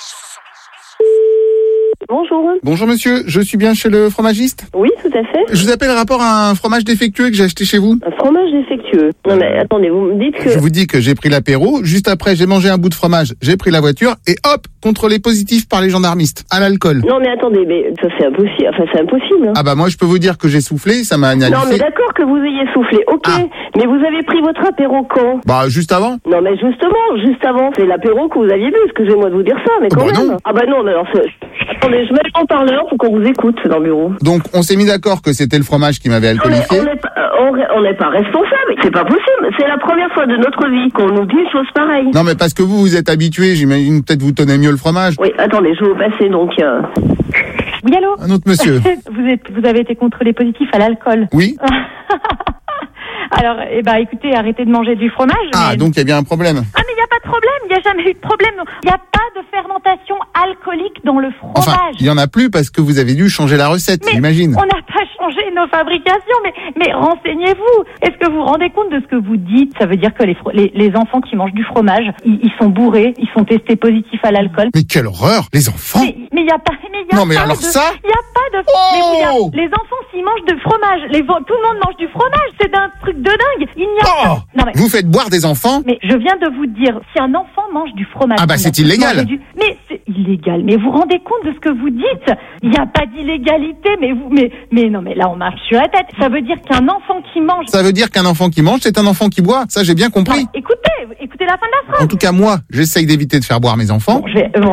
Bonjour. Bonjour monsieur, je suis bien chez le fromagiste? Oui, tout à fait. Je vous appelle rapport à un fromage défectueux que j'ai acheté chez vous. Un fromage défectueux? Non mais attendez, vous me dites que... Je vous dis que j'ai pris l'apéro, juste après j'ai mangé un bout de fromage, j'ai pris la voiture et hop, contrôlé positif par les gendarmistes, à l'alcool. Non mais attendez, mais ça c'est impossible, enfin c'est impossible. Hein. Ah bah moi je peux vous dire que j'ai soufflé, ça m'a analysé. Non mais d'accord que vous ayez soufflé, ok, ah. Mais vous avez pris votre apéro quand? Bah juste avant. Non mais justement, juste avant, c'est l'apéro que vous aviez bu, excusez-moi de vous dire ça, mais quand bah même. Non. Ah bah non, mais alors c'est... Attendez, je mets le haut-parleur pour qu'on vous écoute dans le bureau. Donc on s'est mis d'accord que c'était le fromage qui m'avait alcoolifié. On n'est pas, on n'est pas responsable, c'est pas possible. C'est la première fois de notre vie qu'on nous dit une chose pareille. Non mais parce que vous, vous êtes habitué, j'imagine peut-être vous tenez mieux le fromage. Oui, attendez, je vais vous passer donc... Euh... Oui, allô? Un autre monsieur. vous, êtes, vous avez été contrôlé positif à l'alcool. Oui. Alors, eh ben, écoutez, arrêtez de manger du fromage. Ah, mais... donc il y a bien un problème. Ah, mais il n'y a pas de problème, il n'y a jamais eu de problème. Il n'y a pas de fermentation alcoolique dans le fromage. Enfin, il n'y en a plus parce que vous avez dû changer la recette, j'imagine. On n'a pas changé nos fabrications, mais, mais renseignez-vous. Est-ce que vous vous rendez compte de ce que vous dites? Ça veut dire que les, les, les enfants qui mangent du fromage, ils, ils sont bourrés, ils sont testés positifs à l'alcool. Mais quelle horreur, les enfants! Mais il n'y a pas, mais y a non mais pas alors de, ça? Il n'y a pas de, oh mais vous, y a, les enfants s'ils mangent du fromage, les, tout le monde mange du fromage, c'est un truc de dingue. Il n'y a oh pas. Non, mais, vous faites boire des enfants? Mais je viens de vous dire, si un enfant mange du fromage. Ah bah c'est illégal. Du, mais c'est illégal. Mais vous vous rendez compte de ce que vous dites? Il n'y a pas d'illégalité, mais vous, mais, mais non, mais là on marche sur la tête. Ça veut dire qu'un enfant qui mange. Ça veut dire qu'un enfant qui mange, c'est un enfant qui boit. Ça j'ai bien compris. Non, écoutez, écoutez la fin de la phrase. En tout cas moi, j'essaye d'éviter de faire boire mes enfants. Bon, je vais, bon.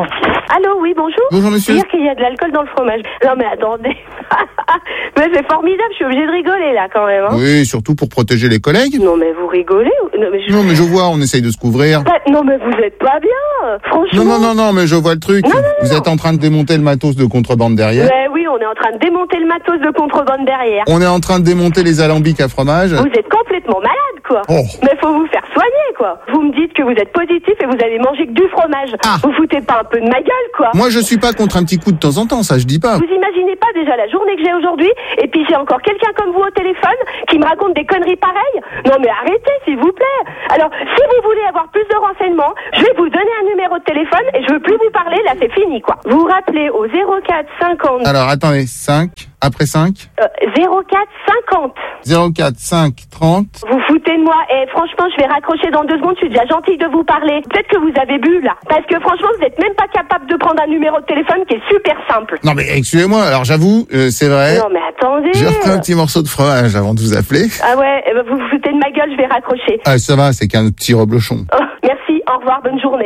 Allô, oui, bonjour. Bonjour, monsieur. Dire qu'il y a de l'alcool dans le fromage. Non, mais attendez. Mais c'est formidable, je suis obligée de rigoler, là, quand même. Hein. Oui, surtout pour protéger les collègues. Non, mais vous rigolez non mais, je... non, mais je vois, on essaye de se couvrir. Bah, non, mais vous êtes pas bien, franchement. Non, non, non, non, mais je vois le truc. Non, non, vous non. êtes en train de démonter le matos de contrebande derrière. Mais oui, on est en train de démonter le matos de contrebande derrière. On est en train de démonter les alambics à fromage. Vous êtes complètement malade, quoi. Oh. Mais faut vous faire soigner, quoi. Vous me dites que vous êtes positif et vous avez mangé que du fromage. Ah. Vous foutez pas un peu de ma gueule, quoi. Moi, je suis pas contre un petit coup de temps en temps, ça je dis pas. Vous imaginez pas déjà la journée que j'ai aujourd'hui, et puis j'ai encore quelqu'un comme vous au téléphone qui me raconte des conneries pareilles. Non mais arrêtez, s'il vous plaît. Alors, si vous voulez avoir plus de renseignements, je vais vous donner un numéro de téléphone et je veux plus vous parler, là c'est fini, quoi. Vous rappelez au zéro quatre cinquante. Alors, attendez, cinq, après cinq Euh, zéro quatre cinquante. zéro quatre cinq trente. Vous foutez de moi, et franchement, je vais raccrocher dans deux secondes, je suis déjà gentille de vous parler. Peut-être que vous avez bu, là. Parce que franchement, vous êtes même pas capable de prendre un numéro de téléphone qui est super simple. Non mais excusez-moi, alors j'avoue, euh, c'est vrai. Non mais attendez. J'ai repris un petit morceau de fromage avant de vous appeler. Ah ouais, eh ben, vous vous foutez de ma gueule, je vais raccrocher. Ah ça va, c'est qu'un petit reblochon. Oh, merci, au revoir, bonne journée.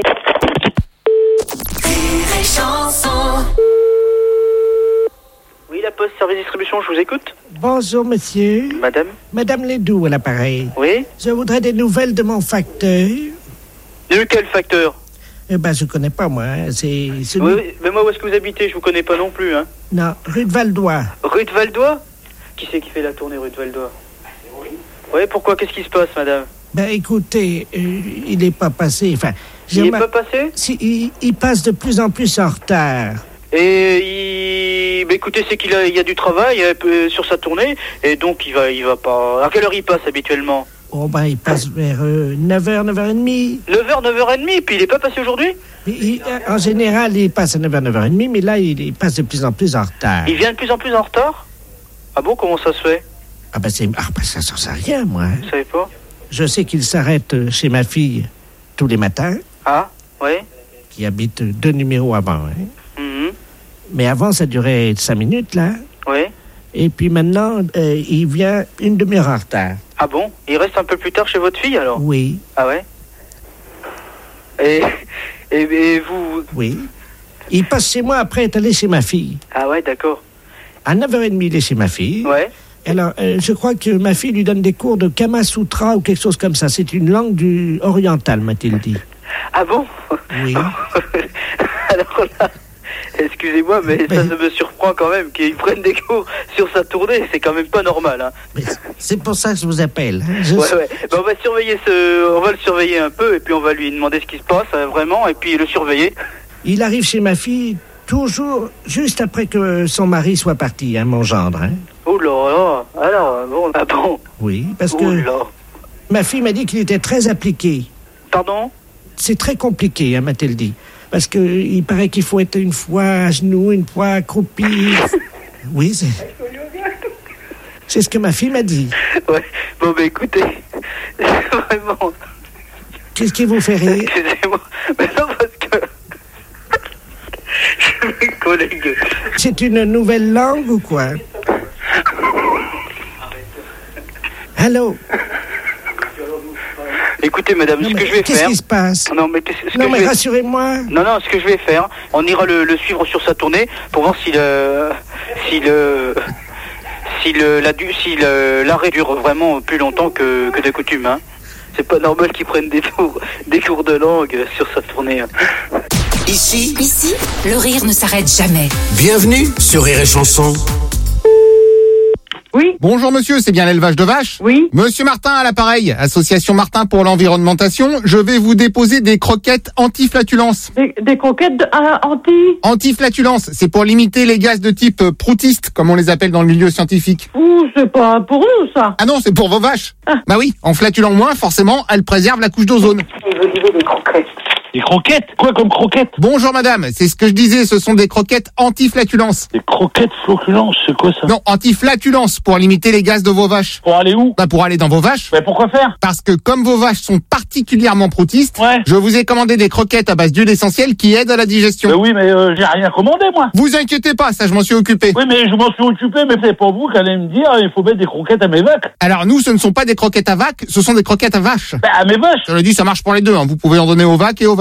Oui, la Poste, service distribution, je vous écoute. Bonjour, monsieur. Madame. Madame Ledoux à l'appareil. Oui. Je voudrais des nouvelles de mon facteur. De quel facteur? Eh ben, je connais pas, moi. Hein. C'est celui... Oui, oui, mais moi, où est-ce que vous habitez? Je vous connais pas non plus, hein. Non, rue de Valdois. Rue de Valdois? Qui c'est qui fait la tournée rue de Valdois? Oui. Oui, pourquoi? Qu'est-ce qui se passe, madame? Ben, écoutez, euh, il n'est pas passé, enfin... Il n'est ma... pas passé? Si, il, il passe de plus en plus en retard. Et il... bah, écoutez, c'est qu'il a, il y a du travail euh, sur sa tournée, et donc il va, il va pas... À quelle heure il passe, habituellement? Oh, ben, il passe vers euh, neuf heures, neuf heures trente. neuf heures, neuf heures trente, puis il n'est pas passé aujourd'hui? Il, en général, il passe à neuf heures, neuf heures trente, mais là, il, il passe de plus en plus en retard. Il vient de plus en plus en retard? Ah bon, comment ça se fait? Ah ben, c'est... Ah ben, ça, ça sert à rien, moi. Vous savez pas? Je sais qu'il s'arrête chez ma fille tous les matins. Ah, oui. Qui habite deux numéros avant, hein. Mm-hmm. Mais avant, ça durait cinq minutes, là. Oui. Et puis maintenant, euh, il vient une demi-heure en retard. Ah bon? Il reste un peu plus tard chez votre fille, alors? Oui. Ah ouais? Et, et, et vous... Oui. Il passe chez moi après être allé chez ma fille. Ah ouais, d'accord. À neuf heures trente, il est chez ma fille. Ouais. Alors, euh, je crois que ma fille lui donne des cours de Kama Sutra ou quelque chose comme ça. C'est une langue du orientale, m'a-t-il dit. Ah bon? Oui. Alors là, excusez-moi, mais, mais ça, ça me surprend quand même qu'il prenne des cours sur sa tournée. C'est quand même pas normal, hein. Mais c'est pour ça que je vous appelle. Hein. Je... Ouais, ouais. Ben, on va surveiller ce, on va le surveiller un peu et puis on va lui demander ce qui se passe euh, vraiment et puis le surveiller. Il arrive chez ma fille toujours juste après que son mari soit parti, hein, mon gendre. Hein. Oh là là. Alors bon, ah bon. Oui, parce oh que là. Ma fille m'a dit qu'il était très appliqué. Pardon? C'est très compliqué, hein, m'a-t-elle dit. Parce que il paraît qu'il faut être une fois à genoux, une fois accroupi. Oui, c'est... C'est ce que ma fille m'a dit. Ouais, bon, bah écoutez, vraiment... Qu'est-ce qui vous fait rire? Excusez-moi, mais non, parce que... Mes collègues... C'est une nouvelle langue ou quoi? Allô? Écoutez, madame, non, ce que je vais qu'est-ce faire... Qu'est-ce qui se passe? Non, mais, ce non, que mais je vais... rassurez-moi. Non, non, ce que je vais faire, on ira le, le suivre sur sa tournée pour voir si le... Si le... Si le, la, si le, l'arrêt dure vraiment plus longtemps que, que de coutume, hein. C'est pas normal qu'ils prennent des tours, des cours de langue sur sa tournée. Hein. Ici, Ici, le rire ne s'arrête jamais. Bienvenue sur Rire et Chanson. Oui. Bonjour monsieur, c'est bien l'élevage de vaches? Oui. Monsieur Martin à l'appareil, association Martin pour l'environnementation. Je vais vous déposer des croquettes anti-flatulence. Des, des croquettes de, euh, anti... Anti-flatulence, c'est pour limiter les gaz de type euh, proutiste, comme on les appelle dans le milieu scientifique. Ouh, c'est pas pour nous, ça. Ah non, c'est pour vos vaches. Ah. Bah oui, en flatulant moins, forcément, elles préservent la couche d'ozone. Il veut dire des croquettes. Des croquettes? Quoi comme croquettes? Bonjour madame, c'est ce que je disais, ce sont des croquettes anti-flatulence. Des croquettes flatulences, c'est quoi ça? Non, anti-flatulence, pour limiter les gaz de vos vaches. Pour aller où? Bah pour aller dans vos vaches. Mais pourquoi faire? Parce que comme vos vaches sont particulièrement proutistes, ouais. je vous ai commandé des croquettes à base d'huile essentielle qui aident à la digestion. Mais oui, mais euh, j'ai rien commandé moi. Vous inquiétez pas, ça je m'en suis occupé. Oui, mais je m'en suis occupé, mais c'est pas vous qui allez me dire il faut mettre des croquettes à mes vaches. Alors nous, ce ne sont pas des croquettes à vaches, ce sont des croquettes à vaches. Bah à mes vaches. Je le dis, ça marche pour les deux, hein. Vous pouvez en donner aux vaches et aux vaches.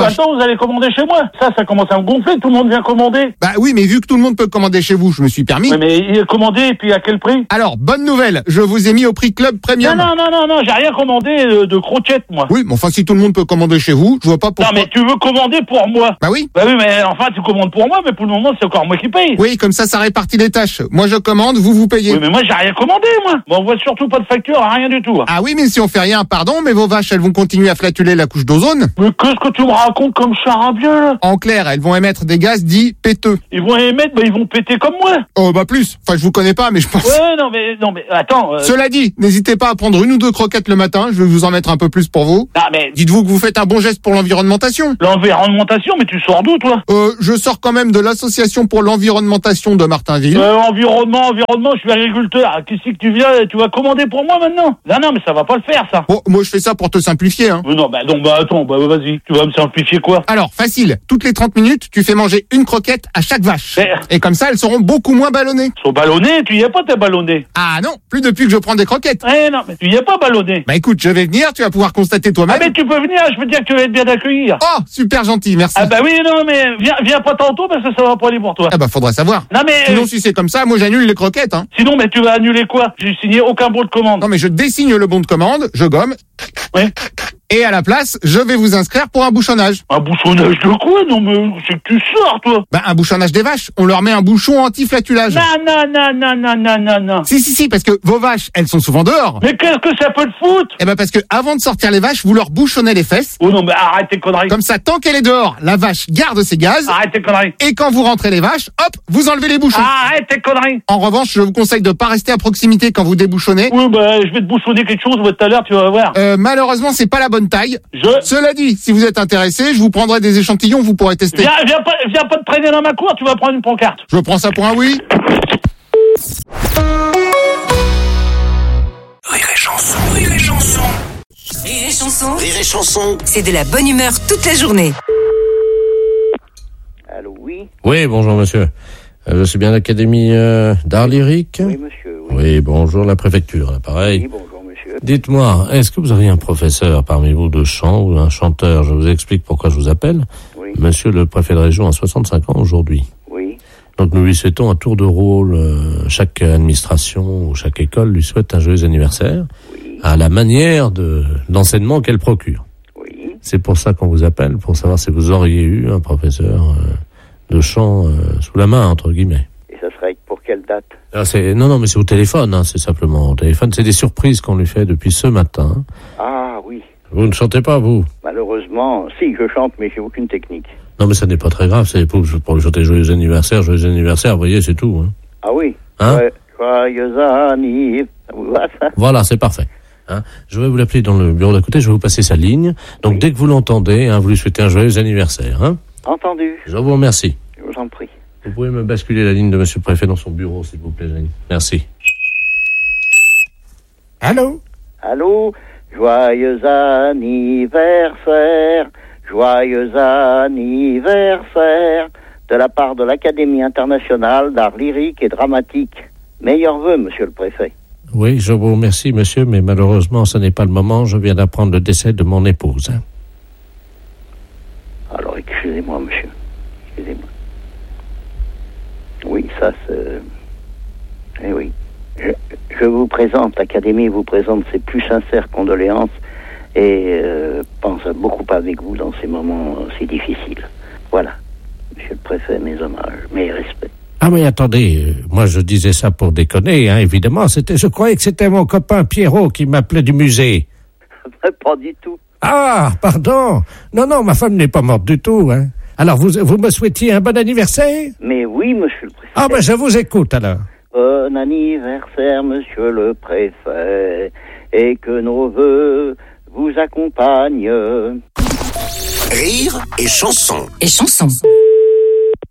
vache. Attends, vous allez commander chez moi. Ça, ça commence à me gonfler, tout le monde vient commander. Bah oui, mais vu que tout le monde peut commander chez vous, je me suis permis. Ouais, mais commander, et puis à quel prix? Alors, bonne nouvelle, je vous ai mis au prix Club Premium. Non, non, non, non, non, j'ai rien commandé de, de croquettes, moi. Oui, mais enfin, si tout le monde peut commander chez vous, je vois pas pourquoi. Non, mais tu veux commander pour moi? Bah oui. Bah oui, mais enfin, tu commandes pour moi, mais pour le moment, c'est encore moi qui paye. Oui, comme ça, ça répartit les tâches. Moi, je commande, vous, vous payez. Oui, mais moi, j'ai rien commandé, moi. Bon, on voit surtout pas de facture, rien du tout. Ah oui, mais si on fait rien, pardon, mais vos vaches, elles vont continuer à flatuler la couche d'ozone. Mais qu'est-ce que tu me racontes comme charabia, là? En clair, elles vont émettre des gaz dits péteux. Ils vont émettre, bah, ils vont péter comme moi. Oh, bah plus. Enfin, je vous connais pas, mais je pense... Ouais, non, mais, non, mais, attends. Euh... Cela dit, n'hésitez pas à prendre une ou deux croquettes le matin, je vais vous en mettre un peu plus pour vous. Ah, mais... Dites-vous que vous faites un bon geste pour l'environnementation. L'environnementation, mais tu sors d'où, toi? Euh, je sors quand même de l'association pour l'environnementation de Martinville. Euh, environnement, environnement, je suis agriculteur. Qu'est-ce que tu viens, tu vas commander pour moi maintenant? Non, non, mais ça va pas le faire, ça. Bon, moi je fais ça pour te simplifier, hein. Mais non, bah donc, bah attends, bah vas-y, tu vas me simplifier quoi? Alors, facile, toutes les trente minutes, tu fais manger une croquette à chaque vache. Mais... Et comme ça, elles seront beaucoup moins ballonnées. Sont ballonnées? Tu y es pas, t'es ballonné. Ah non, plus depuis que je prends des croquettes. Eh non, mais tu y es pas ballonné. Bah écoute, je vais venir, tu vas pouvoir constater toi-même. Ah mais tu peux venir, je veux dire que tu vas être bien accueillir. Oh, super gentil, merci. Ah bah oui, non, mais viens, viens pas tantôt parce que ça va pas aller pour toi. Ah bah faudra savoir. Non mais... Sinon, si c'est comme ça, moi j'annule les croquettes, hein. Sinon, mais tu vas annuler quoi? J'ai signé aucun bon de commande. Non mais je désigne le bon de commande, je gomme. Ouais. Et à la place, je vais vous inscrire pour un bouchonnage. Un bouchonnage de quoi? Non mais c'est que tu sors, toi. Bah un bouchonnage des vaches. On leur met un bouchon anti-flatulage. Non, non, non, non, non, non, non, non. Si, si, si, parce que vos vaches, elles sont souvent dehors. Mais qu'est-ce que ça peut te foutre? Eh ben parce que avant de sortir les vaches, vous leur bouchonnez les fesses. Oh non, mais arrête tes conneries. Comme ça, tant qu'elle est dehors, la vache garde ses gaz. Arrête tes conneries. Et quand vous rentrez les vaches, hop, vous enlevez les bouchons. Arrête tes conneries. En revanche, je vous conseille de pas rester à proximité quand vous débouchonnez. Oui, bah je vais te bouchonner quelque chose, tout à l'heure, tu vas voir. Euh, malheureusement, c'est pas la bonne taille. Je... Cela dit, si vous êtes intéressé, je vous prendrai des échantillons, vous pourrez tester. Viens, viens pas, viens pas te traîner dans ma cour, tu vas prendre une pancarte. Je prends ça pour un oui. Rire et chanson, rire et chanson. Rire et chanson. Rire et chanson. C'est de la bonne humeur toute la journée. Allô, oui. Oui, bonjour monsieur. Euh, je suis bien à l'Académie euh, d'art lyrique. Oui, monsieur. Oui, oui bonjour la préfecture, là, pareil. oui bonjour, monsieur. Dites-moi, est-ce que vous auriez un professeur parmi vous de chant ou un chanteur? Je vous explique pourquoi je vous appelle. Oui. Monsieur le préfet de région a soixante-cinq ans aujourd'hui. Oui. Donc nous lui souhaitons un tour de rôle. Euh, chaque administration ou chaque école lui souhaite un joyeux anniversaire Oui. à la manière de l'enseignement qu'elle procure. Oui. C'est pour ça qu'on vous appelle, pour savoir si vous auriez eu un professeur euh, de chant euh, sous la main, entre guillemets. Et ça serait pour quelle date? Ah, c'est, non, non, mais c'est au téléphone, hein, c'est simplement au téléphone. C'est des surprises qu'on lui fait depuis ce matin. Ah oui. Vous ne chantez pas, vous? Malheureusement, si, je chante, mais j'ai aucune technique. Non, mais ça n'est pas très grave, c'est pour, pour lui chanter joyeux anniversaire, joyeux anniversaire, vous voyez, c'est tout. Hein. Ah oui. Hein? Ouais. Joyeux anniversaire. Voilà, ça. Voilà, c'est parfait. Hein, je vais vous l'appeler dans le bureau d'à côté, je vais vous passer sa ligne. Donc oui. Dès que vous l'entendez, hein, vous lui souhaitez un joyeux anniversaire. Hein. Entendu. Je vous remercie. Je vous en prie. Vous pouvez me basculer la ligne de monsieur le préfet dans son bureau, s'il vous plaît, Jeanne. Merci. Allô? Allô? Joyeux anniversaire, joyeux anniversaire, de la part de l'Académie internationale d'art lyrique et dramatique. Meilleurs vœux, monsieur le préfet. Oui, je vous remercie, monsieur, mais malheureusement, ce n'est pas le moment. Je viens d'apprendre le décès de mon épouse. Hein. Alors, excusez-moi, monsieur. Excusez-moi. Oui, ça, c'est... Eh oui. Je, je vous présente, l'Académie vous présente ses plus sincères condoléances et euh, pense beaucoup avec vous dans ces moments si difficiles. Voilà. Monsieur le préfet, mes hommages, mes respects. Ah mais attendez, euh, moi je disais ça pour déconner, hein, évidemment. C'était, je croyais que c'était mon copain Pierrot qui m'appelait du musée. Pas du tout. Ah, pardon. Non, non, ma femme n'est pas morte du tout. Hein. Alors vous, vous me souhaitiez un bon anniversaire? Mais oui, monsieur le préfet. Ah ben je vous écoute alors. Bon anniversaire, monsieur le préfet, et que nos vœux vous accompagnent. Rire et chanson. Et chanson.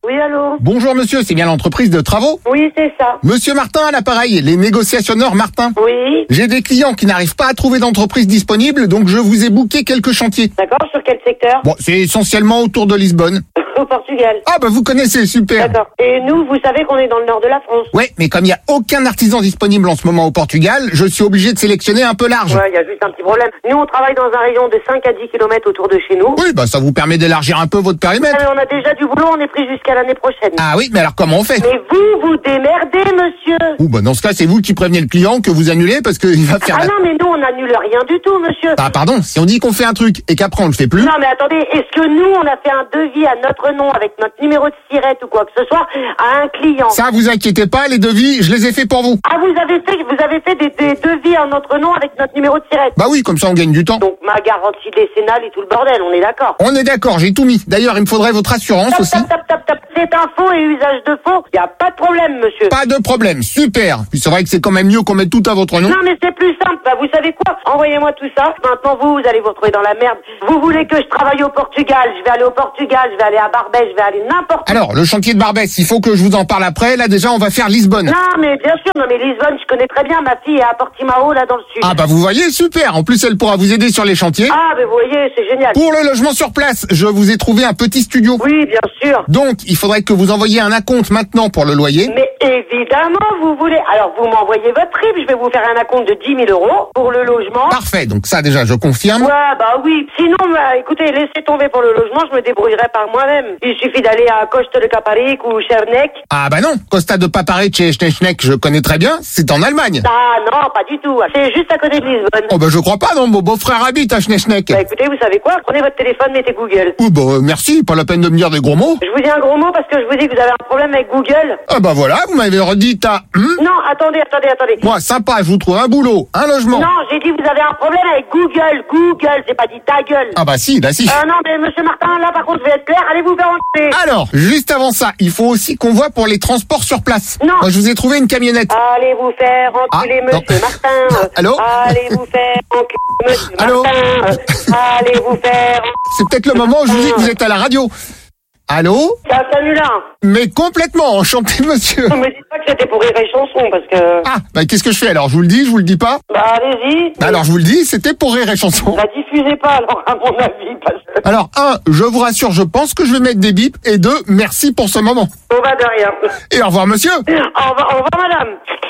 Oui, allô? Bonjour monsieur, c'est bien l'entreprise de travaux? Oui, c'est ça. Monsieur Martin à l'appareil, les négociationneurs Martin. Oui. J'ai des clients qui n'arrivent pas à trouver d'entreprise disponible, donc je vous ai booké quelques chantiers. D'accord, sur quel secteur? Bon, c'est essentiellement autour de Lisbonne. Au Portugal. Ah bah vous connaissez, super. D'accord. Et nous, vous savez qu'on est dans le nord de la France. Ouais, mais comme il n'y a aucun artisan disponible en ce moment au Portugal, je suis obligé de sélectionner un peu large. Ouais, il y a juste un petit problème. Nous, on travaille dans un rayon de cinq à dix kilomètres autour de chez nous. Oui, bah ça vous permet d'élargir un peu votre périmètre. Mais on a déjà du boulot, on est pris jusqu'à l'année prochaine. Ah oui, mais alors comment on fait? Mais vous, vous démerdez, monsieur. Ouh, bah dans ce cas, c'est vous qui prévenez le client que vous annulez parce qu'il va faire... Ah la... non, mais nous, on n'annule rien du tout, monsieur. Ah pardon, si on dit qu'on fait un truc et qu'après on le fait plus... Non, mais attendez, est-ce que nous, on a fait un devis à notre nom avec notre numéro de sirette ou quoi que ce soit à un client? Ça, vous inquiétez pas, les devis, je les ai faits pour vous. Ah, vous avez fait, vous avez fait des, des devis à notre nom avec notre numéro de sirette? Bah oui, comme ça on gagne du temps. Donc ma garantie décennale et tout le bordel, on est d'accord? On est d'accord, j'ai tout mis. D'ailleurs, il me faudrait votre assurance Tap, aussi. tap, tap, tap, tap. C'est un faux et usage de faux, y a pas de problème, monsieur. Pas de problème, super. Puis c'est vrai que c'est quand même mieux qu'on mette tout à votre nom. Non, mais c'est plus simple. Bah, vous savez quoi? Envoyez-moi tout ça. Maintenant, vous, vous allez vous retrouver dans la merde. Vous voulez que je travaille au Portugal? Je vais aller au Portugal, je vais aller à Barbès, je vais aller n'importe où. Alors, le chantier de Barbès, il faut que je vous en parle après. Là, déjà, on va faire Lisbonne. Non, mais bien sûr, non, mais Lisbonne, je connais très bien. Ma fille est à Portimao, là, dans le sud. Ah bah vous voyez, super. En plus, elle pourra vous aider sur les chantiers. Ah, mais vous voyez, c'est génial. Pour le logement sur place, je vous ai trouvé un petit studio. Oui, bien sûr. Donc, il faudrait que vous envoyiez un acompte maintenant pour le loyer. Mais évidemment, vous voulez. Alors, vous m'envoyez votre RIB, je vais vous faire un acompte de dix mille euros pour le logement. Parfait, donc ça déjà, je confirme. Ouais, bah oui. Sinon, bah, écoutez, laissez tomber pour le logement, je me débrouillerai par moi-même. Il suffit d'aller à Costa de Caparic ou Chernec. Ah bah non, Costa de Paparic et Schneschneck, je connais très bien, c'est en Allemagne. Ah non, pas du tout. C'est juste à côté de Lisbonne. Oh bah je crois pas, non, mon beau-frère habite à Schneschneck. Bah écoutez, vous savez quoi? Prenez votre téléphone, mettez Google. Oh bah euh, merci, pas la peine de me dire des gros mots. Je vous dis un gros mot parce que je vous dis que vous avez un problème avec Google. Ah bah voilà, vous m'avez redit à... Hum non, attendez, attendez, attendez. Moi, sympa, je vous trouve un boulot, un logement. Non, j'ai dit vous avez un problème avec Google. Google, j'ai pas dit ta gueule. Ah bah si, bah si. Euh, non, mais monsieur Martin, là par contre, je vais être clair, allez vous faire enculer. Alors, juste avant ça, il faut aussi qu'on voit pour les transports sur place. Non. Moi, je vous ai trouvé une camionnette. Allez vous faire enculer, ah, monsieur Martin. Allô? Allez vous faire enculer, monsieur Allô? Martin. Allez vous faire... C'est peut-être le moment où je vous dis que vous êtes à la radio. Allô? C'est un canular. Mais complètement, enchanté monsieur. Ne me dites pas que c'était pour rire et chanson, parce que... Ah, bah qu'est-ce que je fais alors? Je vous le dis, je vous le dis pas? Bah allez-y. Bah, alors je vous le dis, c'était pour rire et chanson. La diffusez pas alors, à mon avis, parce que... Alors, un, je vous rassure, je pense que je vais mettre des bips, et deux, merci pour ce moment. Bon bah de rien. Et au revoir monsieur. Au revoir, au revoir madame.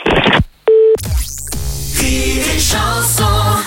Rire et chanson.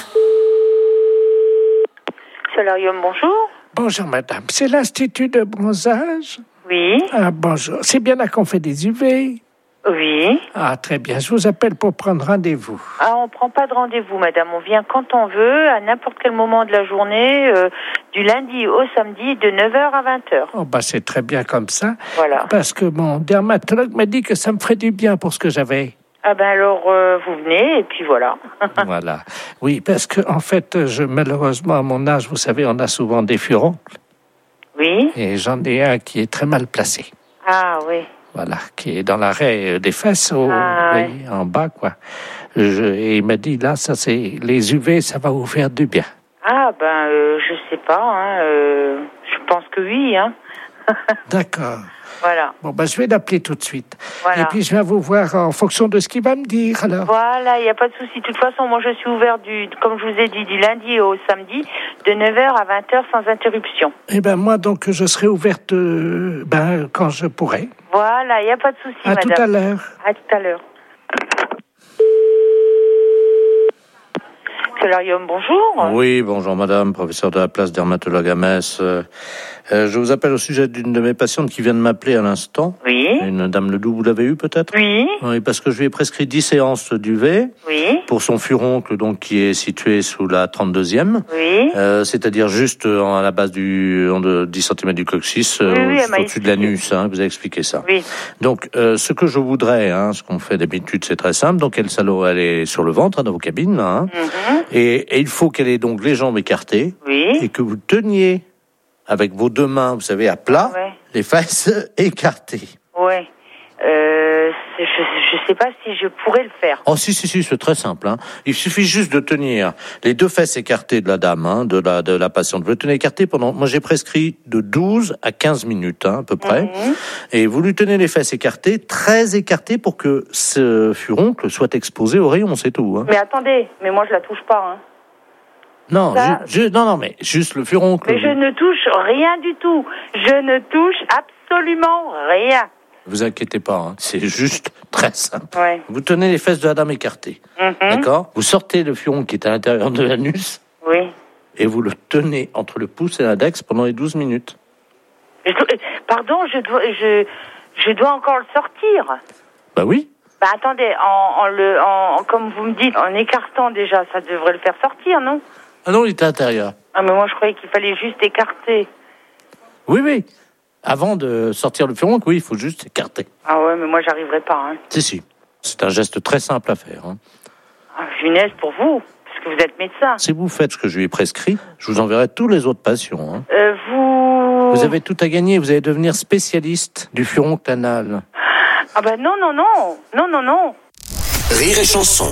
Solarium, bonjour. Bonjour madame, c'est l'Institut de bronzage? Oui. Ah bonjour, c'est bien là qu'on fait des U V? Oui. Ah très bien, je vous appelle pour prendre rendez-vous. Ah, on prend pas de rendez-vous, madame. On vient quand on veut, à n'importe quel moment de la journée, euh, du lundi au samedi, de neuf heures à vingt heures. Oh bah c'est très bien comme ça. Voilà. Parce que mon dermatologue m'a dit que ça me ferait du bien pour ce que j'avais. Ah ben alors, euh, vous venez, et puis voilà. Voilà. Oui, parce que en fait, je, malheureusement, à mon âge, vous savez, on a souvent des furoncles. Oui. Et j'en ai un qui est très mal placé. Ah oui. Voilà, qui est dans l'arrêt des fesses, au, Ah, oui, ouais. en bas, quoi. Je, et il m'a dit, là, ça c'est les U V, ça va vous faire du bien. Ah ben, euh, je sais pas, hein, euh, je pense que oui, hein. D'accord. Voilà. Bon, ben, je vais l'appeler tout de suite. Voilà. Et puis, je vais vous voir en fonction de ce qu'il va me dire, alors. Voilà, il n'y a pas de souci. De toute façon, moi, je suis ouvert, du, comme je vous ai dit, du lundi au samedi, de neuf heures à vingt heures sans interruption. Eh ben, moi, donc, je serai ouverte, euh, ben, quand je pourrai. Voilà, il n'y a pas de souci, À madame. tout à l'heure. À tout à l'heure. Solarium, bonjour. Oui, bonjour madame, professeur de la place dermatologue à Metz. Euh, euh, je vous appelle au sujet d'une de mes patientes qui vient de m'appeler à l'instant. Oui. Une dame Ledoux, vous l'avez eu peut-être? Oui. Oui, parce que je lui ai prescrit dix séances d'U V. Oui. Pour son furoncle, donc, qui est situé sous la trente-deuxième. Oui. Euh, c'est-à-dire juste à la base du, en de dix centimètres du coccyx, Oui, oui, euh, elle m'a au-dessus de l'anus, hein, vous avez expliqué ça. Oui. Donc, euh, ce que je voudrais, hein, ce qu'on fait d'habitude, c'est très simple. Donc, elle, elle est sur le ventre, hein, dans vos cabines, là, hein. Mm-hmm. et, et il faut qu'elle ait donc les jambes écartées. Oui. Et que vous teniez avec vos deux mains, vous savez, à plat, Ouais. les fesses écartées. Ouais. Euh, c'est- je, je je sais pas si je pourrais le faire. Oh si si si, c'est très simple. Hein. Il suffit juste de tenir les deux fesses écartées de la dame, hein, de la de la patiente. Vous le tenez écarté pendant. Moi j'ai prescrit de douze à quinze minutes, hein, à peu près. Mmh. Et vous lui tenez les fesses écartées, très écartées pour que ce furoncle soit exposé au rayon, c'est tout. Hein. Mais attendez, mais moi je la touche pas. Hein. Non, Ça... je, je, non, non, mais juste le furoncle. Mais je ne touche rien du tout. Je ne touche absolument rien. Vous inquiétez pas, hein. C'est juste très simple. Ouais. Vous tenez les fesses de la dame écartées, mm-hmm. D'accord ? Vous sortez le furoncle qui est à l'intérieur de l'anus. Oui. Et vous le tenez entre le pouce et l'index pendant les douze minutes. Je dois... Pardon, je dois, je, je dois encore le sortir. Bah oui. Bah attendez, en, en le, en, comme vous me dites, en écartant déjà, ça devrait le faire sortir, non ? Ah non, il était à l'intérieur. Ah mais moi je croyais qu'il fallait juste écarter. Oui, oui. Avant de sortir le furoncle, oui, il faut juste écarter. Ah ouais, mais moi j'arriverai pas. Hein. Si, si. C'est un geste très simple à faire. Hein. Ah, funeste pour vous, parce que vous êtes médecin. Si vous faites ce que je lui ai prescrit, je vous enverrai tous les autres patients. Hein. Euh, vous... Vous avez tout à gagner, vous allez devenir spécialiste du furoncle anal. Ah bah non, non, non. Non, non, non. Rire et chanson.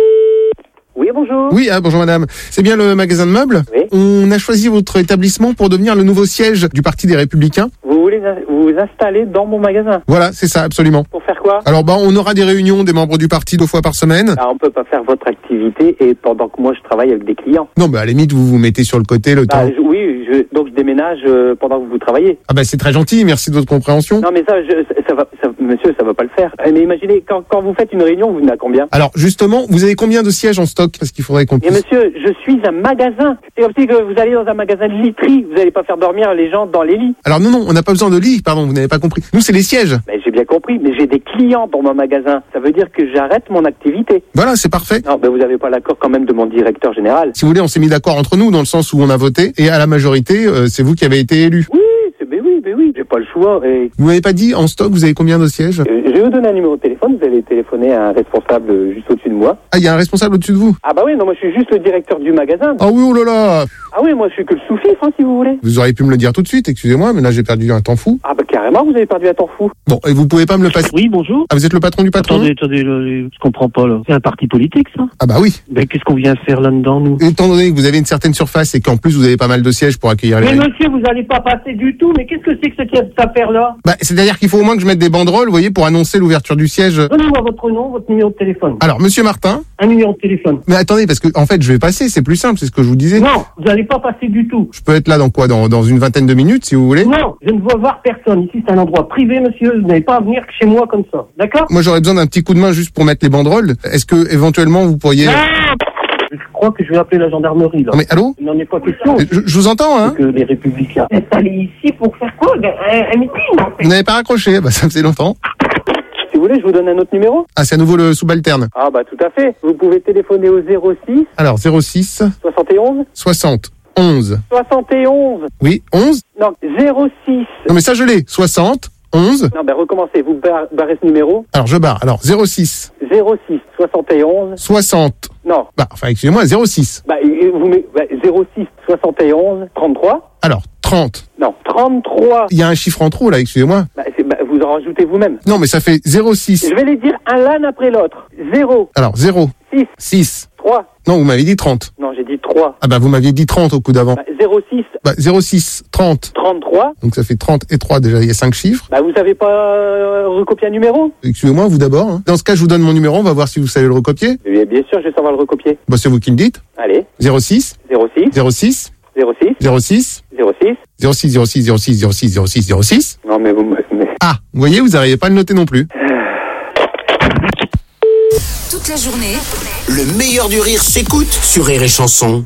Oui, bonjour. Oui, ah, bonjour madame. C'est bien le magasin de meubles ? Oui. On a choisi votre établissement pour devenir le nouveau siège du Parti des Républicains. Vous voulez vous installer dans mon magasin ? Voilà, c'est ça, absolument. Pour faire quoi ? Alors, bah, on aura des réunions des membres du parti deux fois par semaine. Ah, on peut pas faire votre activité et pendant que moi je travaille avec des clients. Non, bah, à la limite, vous vous mettez sur le côté le bah, temps. Je, oui, je, donc je déménage euh, pendant que vous travaillez. Ah bah, c'est très gentil, merci de votre compréhension. Non, mais ça, je, ça va, ça, monsieur, ça va pas le faire. Mais imaginez, quand, quand vous faites une réunion, vous venez à combien ? Alors, justement, vous avez combien de sièges en stock ? Parce qu'il faudrait qu'on puisse... Mais monsieur, je suis un magasin. C'est comme si que vous allez dans un magasin de literie. Vous n'allez pas faire dormir les gens dans les lits. Alors non, non, on n'a pas besoin de lit, pardon, vous n'avez pas compris. Nous, c'est les sièges. Mais j'ai bien compris, mais j'ai des clients dans mon magasin. Ça veut dire que j'arrête mon activité. Voilà, c'est parfait. Non, mais vous n'avez pas l'accord quand même de mon directeur général. Si vous voulez, on s'est mis d'accord entre nous, dans le sens où on a voté, et à la majorité, euh, c'est vous qui avez été élu. Oui, c'est, mais oui, mais oui, j'ai pas le choix. Et... Vous m'avez pas dit, en stock, vous avez combien de sièges ? euh, Je vais vous donner un numéro de téléphone, vous allez téléphoner à un responsable euh, juste au-dessus de moi. Ah, il y a un responsable au-dessus de vous ? Ah bah oui, non, moi je suis juste le directeur du magasin. Ah oui, oh là là ! Ah oui, moi je suis que le sous-fifre, hein, si vous voulez. Vous auriez pu me le dire tout de suite, excusez-moi, mais là j'ai perdu un temps fou. Ah bah carrément, vous avez perdu un temps fou. Bon, et vous pouvez pas me le passer ? Oui, bonjour. Ah, vous êtes le patron du patron ? Attendez, attendez, je, je comprends pas là. C'est un parti politique, ça ? Ah bah oui. Ben qu'est-ce qu'on vient faire là-dedans, nous ? Étant donné que vous avez une certaine surface et qu'en plus vous avez pas mal de sièges pour accueillir les... Mais monsieur, vous allez pas passer du tout, mais qu'est-ce que c'est que cette affaire-là ? Bah, c'est-à-dire qu'il faut au moins que je mette des banderoles, vous voyez, pour annoncer l'ouverture du siège. Donnez-moi votre nom, votre numéro de téléphone. Alors, monsieur Martin. Un numéro de téléphone. Mais attendez, parce que, en fait, je vais passer, c'est plus simple, c'est ce que je vous disais. Non, vous allez pas passer du tout. Je peux être là dans quoi, dans, dans une vingtaine de minutes, si vous voulez? Non, je ne veux voir personne. Ici, c'est un endroit privé, monsieur. Vous n'avez pas à venir chez moi comme ça. D'accord? Moi, j'aurais besoin d'un petit coup de main juste pour mettre les banderoles. Est-ce que, éventuellement, vous pourriez... Non, je crois que je vais appeler la gendarmerie, là. Non, mais allô? Il n'en est pas question. Je, je vous entends, hein? Que les républicains. Installés ici pour faire quoi? Un, un meeting, en fait. Vous n'avez pas raccroché? Bah, ça me fait longtemps. Si vous voulez, je vous donne un autre numéro. Ah, c'est à nouveau le subalterne. Ah bah tout à fait. Vous pouvez téléphoner au zéro six. Alors, zéro six. soixante et onze. soixante. onze. soixante et onze. Oui, onze. Non, zéro six. Non, mais ça, je l'ai. soixante. onze. Non, ben recommencez. Vous bar- barrez ce numéro. Alors, je barre. Alors, zéro six. zéro six. soixante et onze. soixante. Non. Bah, enfin, excusez-moi, zéro six. Bah, vous mettez bah, zéro six. soixante et onze. trente-trois. Alors, trente. Non, trente-trois. Il y a un chiffre en trop, là, excusez-moi. Bah, c'est, bah, vous en rajoutez vous-même. Non, mais ça fait zéro six. Je vais les dire un l'un après l'autre. zéro. Alors, zéro. six. six. trois. Non, vous m'avez dit trente. Non, j'ai dit trois. Ah bah, vous m'aviez dit trente au coup d'avant. Bah, zéro six. Bah, zéro six, trente. trente-trois. Donc ça fait trente et trois, déjà, il y a cinq chiffres. Bah, vous savez pas euh, recopier un numéro? Excusez-moi, vous d'abord. Hein. Dans ce cas, je vous donne mon numéro, on va voir si vous savez le recopier. Oui, bien sûr, je vais savoir le recopier. Bah, c'est vous qui le dites. Allez. zéro six. zéro six. zéro six. zéro six. zéro six. zéro six. zéro six, zéro six, zéro six, zéro six, zéro six, zéro six. Non, mais vous me... Mais... Ah, vous voyez, vous n'arrivez pas à le noter non plus. Toute la journée, le meilleur du rire s'écoute sur Rire et Chanson.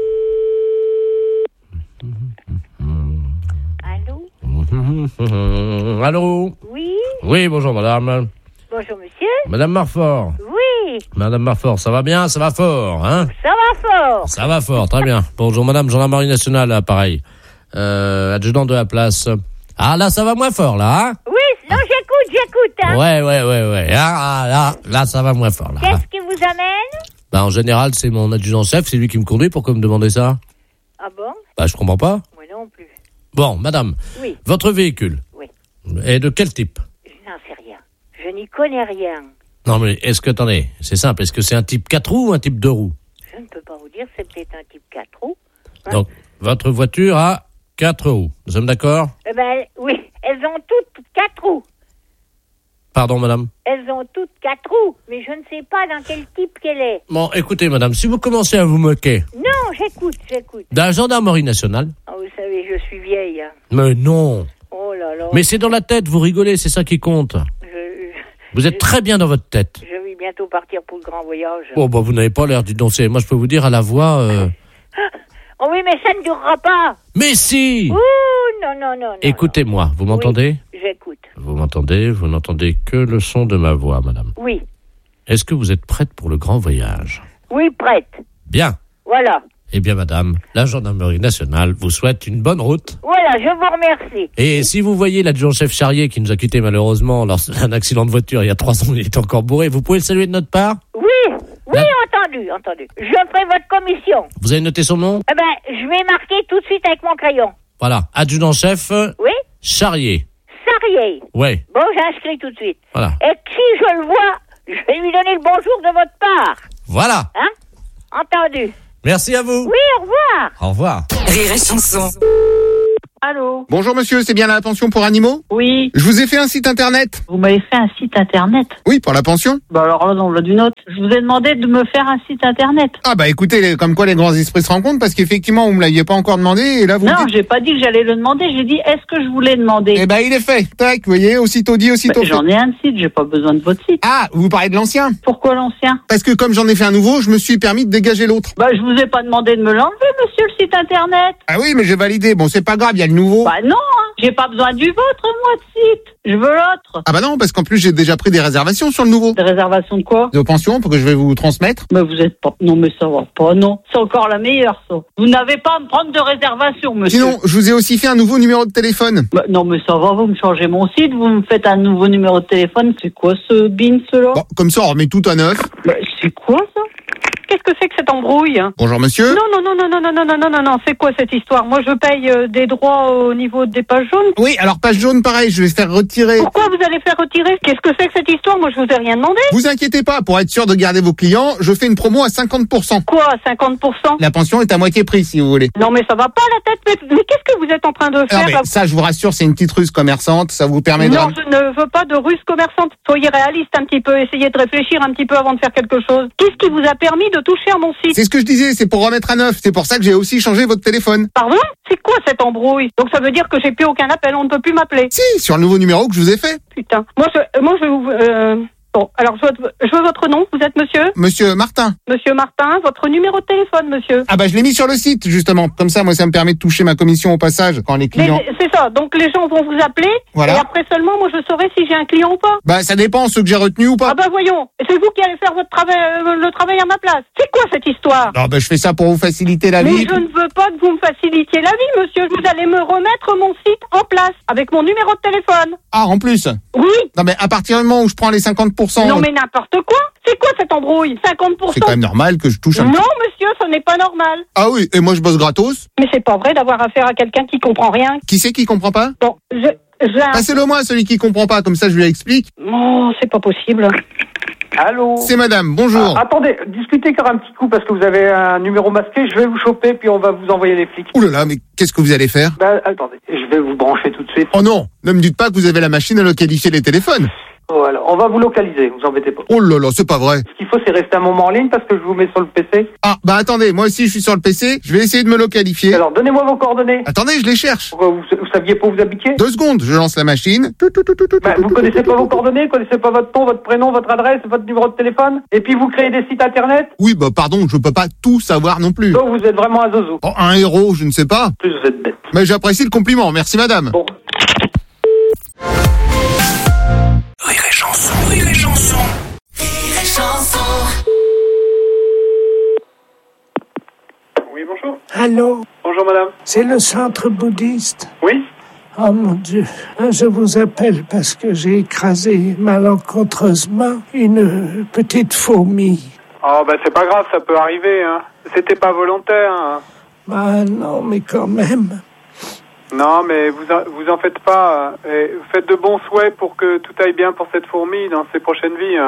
Allô? Allô? Oui? Oui, bonjour madame. Bonjour monsieur? Madame Marfort. Oui? Madame Marfort, ça va bien? Ça va fort, hein? Ça va fort? Ça va fort, très bien. Bonjour madame, gendarmerie nationale, là, pareil. Euh, adjudant de la place. Ah, là, ça va moins fort, là, hein? Oui, non, j'écoute, j'écoute, hein? Ouais, ouais, ouais, ouais. Ah, ah, là, là, ça va moins fort, là. Qu'est-ce qui vous amène? Bah, en général, c'est mon adjudant-chef, c'est lui qui me conduit. Pourquoi me demander ça? Ah bon? Bah, je comprends pas. Moi non plus. Bon, madame. Oui. Votre véhicule. Oui. Est de quel type? Je n'en sais rien. Je n'y connais rien. Non, mais est-ce que, attendez, c'est simple, est-ce que c'est un type quatre roues ou un type deux roues? Je ne peux pas vous dire, c'est peut-être un type quatre roues. Hein? Donc, votre voiture a quatre roues. Nous sommes d'accord? Eh ben, oui, elles ont toutes quatre roues. Pardon, madame? Elles ont toutes quatre roues, mais je ne sais pas dans quel type qu'elle est. Bon, écoutez, madame, si vous commencez à vous moquer Non, j'écoute, j'écoute. d'un gendarmerie nationale... Oh, vous savez, je suis vieille. Hein. Mais non. Oh là là. Mais c'est dans la tête, vous rigolez, c'est ça qui compte. Je, je, Vous êtes je, très bien dans votre tête. Je vais bientôt partir pour le grand voyage. Oh, bah, vous n'avez pas l'air d'y danser. Moi, je peux vous dire à la voix... Euh... Oh oui, mais ça ne durera pas. Mais si. Ouh, non, non, non, non. Écoutez-moi, vous m'entendez? Oui, j'écoute. Vous m'entendez? Vous n'entendez que le son de ma voix, madame. Oui. Est-ce que vous êtes prête pour le grand voyage? Oui, prête. Bien. Voilà. Eh bien, madame, la gendarmerie nationale vous souhaite une bonne route. Voilà, je vous remercie. Et si vous voyez l'adjudant-chef Charrier qui nous a quittés malheureusement lors d'un accident de voiture il y a trois ans, il est encore bourré, vous pouvez le saluer de notre part? Oui, oui, entendu, entendu. Je ferai votre commission. Vous avez noté son nom? Eh ben, je vais marquer tout de suite avec mon crayon. Voilà, adjudant-chef Oui. Charrier. Charrier. Oui. Bon, j'inscris tout de suite. Voilà. Et si je le vois, je vais lui donner le bonjour de votre part. Voilà. Hein? Entendu. Merci à vous. Oui, au revoir. Au revoir. Rire et chanson. Allô? Bonjour monsieur, c'est bien la pension pour animaux? Oui. Je vous ai fait un site internet. Vous m'avez fait un site internet? Oui, pour la pension. Bah alors là, non, là d'une autre. Je vous ai demandé de me faire un site internet. Ah bah écoutez, les- comme quoi les grands esprits se rencontrent, parce qu'effectivement, vous me l'aviez pas encore demandé, et là vous Non, me dites... j'ai pas dit que j'allais le demander, j'ai dit est-ce que je voulais demander? Eh ben il est fait. Tac, vous voyez, aussitôt dit, aussitôt Bah, fait. j'en ai un site, j'ai pas besoin de votre site. Ah, vous parlez de l'ancien? Pourquoi l'ancien? Parce que comme j'en ai fait un nouveau, je me suis permis de dégager l'autre. Bah je vous ai pas demandé de me l'enlever, monsieur, le site internet. Ah oui, mais j'ai validé. Bon, c'est pas grave, il y a le nouveau. Bah non, hein. J'ai pas besoin du vôtre, moi, de site. Je veux l'autre. Ah bah non, parce qu'en plus j'ai déjà pris des réservations sur le nouveau. Des réservations de quoi? De pension, pour que je vais vous transmettre. Mais vous êtes pas... Non, mais ça va pas, non. C'est encore la meilleure, ça. Vous n'avez pas à me prendre de réservation, monsieur. Sinon, je vous ai aussi fait un nouveau numéro de téléphone. Bah, non, mais ça va, vous me changez mon site, vous me faites un nouveau numéro de téléphone. C'est quoi ce bin, cela? Bon, comme ça, on remet tout à neuf. Bah, c'est quoi, ça? Qu'est-ce que c'est que cette embrouille? Bonjour monsieur. Non, non, non, non, non, non, non, non, non, non, non, c'est quoi cette histoire? Moi, je paye euh, des droits au niveau des pages jaunes. Oui, alors page jaune, pareil, je vais faire retirer. Pourquoi vous allez faire retirer? Qu'est-ce que c'est que cette histoire? Moi, je vous ai rien demandé. Vous inquiétez pas, pour être sûr de garder vos clients, je fais une promo à cinquante pour cent. Quoi, cinquante pour cent? La pension est à moitié prix, si vous voulez. Non, mais ça va pas la tête. Mais, mais qu'est-ce que vous êtes en train de faire Non, mais là? ça, je vous rassure, c'est une petite ruse commerçante, ça vous permet de... Non, je ne veux pas de ruse commerçante. Soyez réaliste un petit peu, essayez de réfléchir un petit peu avant de faire quelque chose. Qu'est-ce qui vous a permis de toucher à mon site? C'est ce que je disais, c'est pour remettre à neuf. C'est pour ça que j'ai aussi changé votre téléphone. Pardon? C'est quoi cette embrouille? Donc ça veut dire que j'ai plus aucun appel, on ne peut plus m'appeler. Si, sur le nouveau numéro que je vous ai fait. Putain. Moi, je, moi, je vous... Euh... Bon, alors je veux, je veux votre nom. Vous êtes monsieur? Monsieur Martin. Monsieur Martin, votre numéro de téléphone, monsieur. Ah bah je l'ai mis sur le site, justement. Comme ça, moi, ça me permet de toucher ma commission au passage quand les clients... Mais c'est ça, donc les gens vont vous appeler, Voilà. et après seulement, moi, je saurai si j'ai un client ou pas. Bah ça dépend, ceux que j'ai retenus ou pas. Ah bah voyons, et c'est vous qui allez faire votre travail, euh, le travail à ma place. C'est quoi cette histoire? Non, bah je fais ça pour vous faciliter la Mais vie. je ne veux pas que vous me facilitiez la vie, monsieur. Vous allez me remettre mon site en place, avec mon numéro de téléphone. Ah, en plus? Oui. Non mais à partir du moment où je prends les cinquante pour cent... Non mais n'importe quoi. C'est quoi cette embrouille? cinquante pour cent. C'est quand même normal que je touche un Non, petit... monsieur, ce n'est pas normal. Ah oui, et moi je bosse gratos. Mais c'est pas vrai d'avoir affaire à quelqu'un qui comprend rien. Qui c'est qui comprend pas? Bon, je... je... Passez-le moi, celui qui comprend pas, comme ça je lui explique. Oh, c'est pas possible. Allô? C'est madame, bonjour. Ah, attendez, discutez encore un petit coup parce que vous avez un numéro masqué, je vais vous choper puis on va vous envoyer les flics. Ouh là là, mais qu'est-ce que vous allez faire? Ben, attendez, je vais vous brancher tout de suite. Oh non, ne me dites pas que vous avez la machine à localiser les téléphones. Voilà, on va vous localiser, vous embêtez pas. Oh là là, c'est pas vrai. Ce qu'il faut, c'est rester un moment en ligne parce que je vous mets sur le P C. Ah, bah attendez, moi aussi je suis sur le P C, je vais essayer de me localifier. Alors, donnez-moi vos coordonnées. Attendez, je les cherche. Pourquoi vous, vous saviez pas où vous habitiez? Deux secondes, je lance la machine. Ben, vous connaissez pas vos coordonnées, vous connaissez pas votre nom, votre prénom, votre adresse, votre numéro de téléphone, et puis vous créez des sites internet. Oui, bah pardon, je peux pas tout savoir non plus. Donc vous êtes vraiment un zozo. Oh, un héros, je ne sais pas. En plus vous êtes bête. Mais j'apprécie le compliment, merci madame. Bon. Rire et chanson, rire et chanson. Rire et chanson. Oui, bonjour. Allô? Bonjour madame. C'est le centre bouddhiste? Oui. Oh mon Dieu, je vous appelle parce que j'ai écrasé malencontreusement une petite fourmi. Oh, ben c'est pas grave, ça peut arriver, hein. C'était pas volontaire, hein. Ah non, mais quand même. Non, mais vous en, vous en faites pas. Et faites de bons souhaits pour que tout aille bien pour cette fourmi dans ses prochaines vies, hein.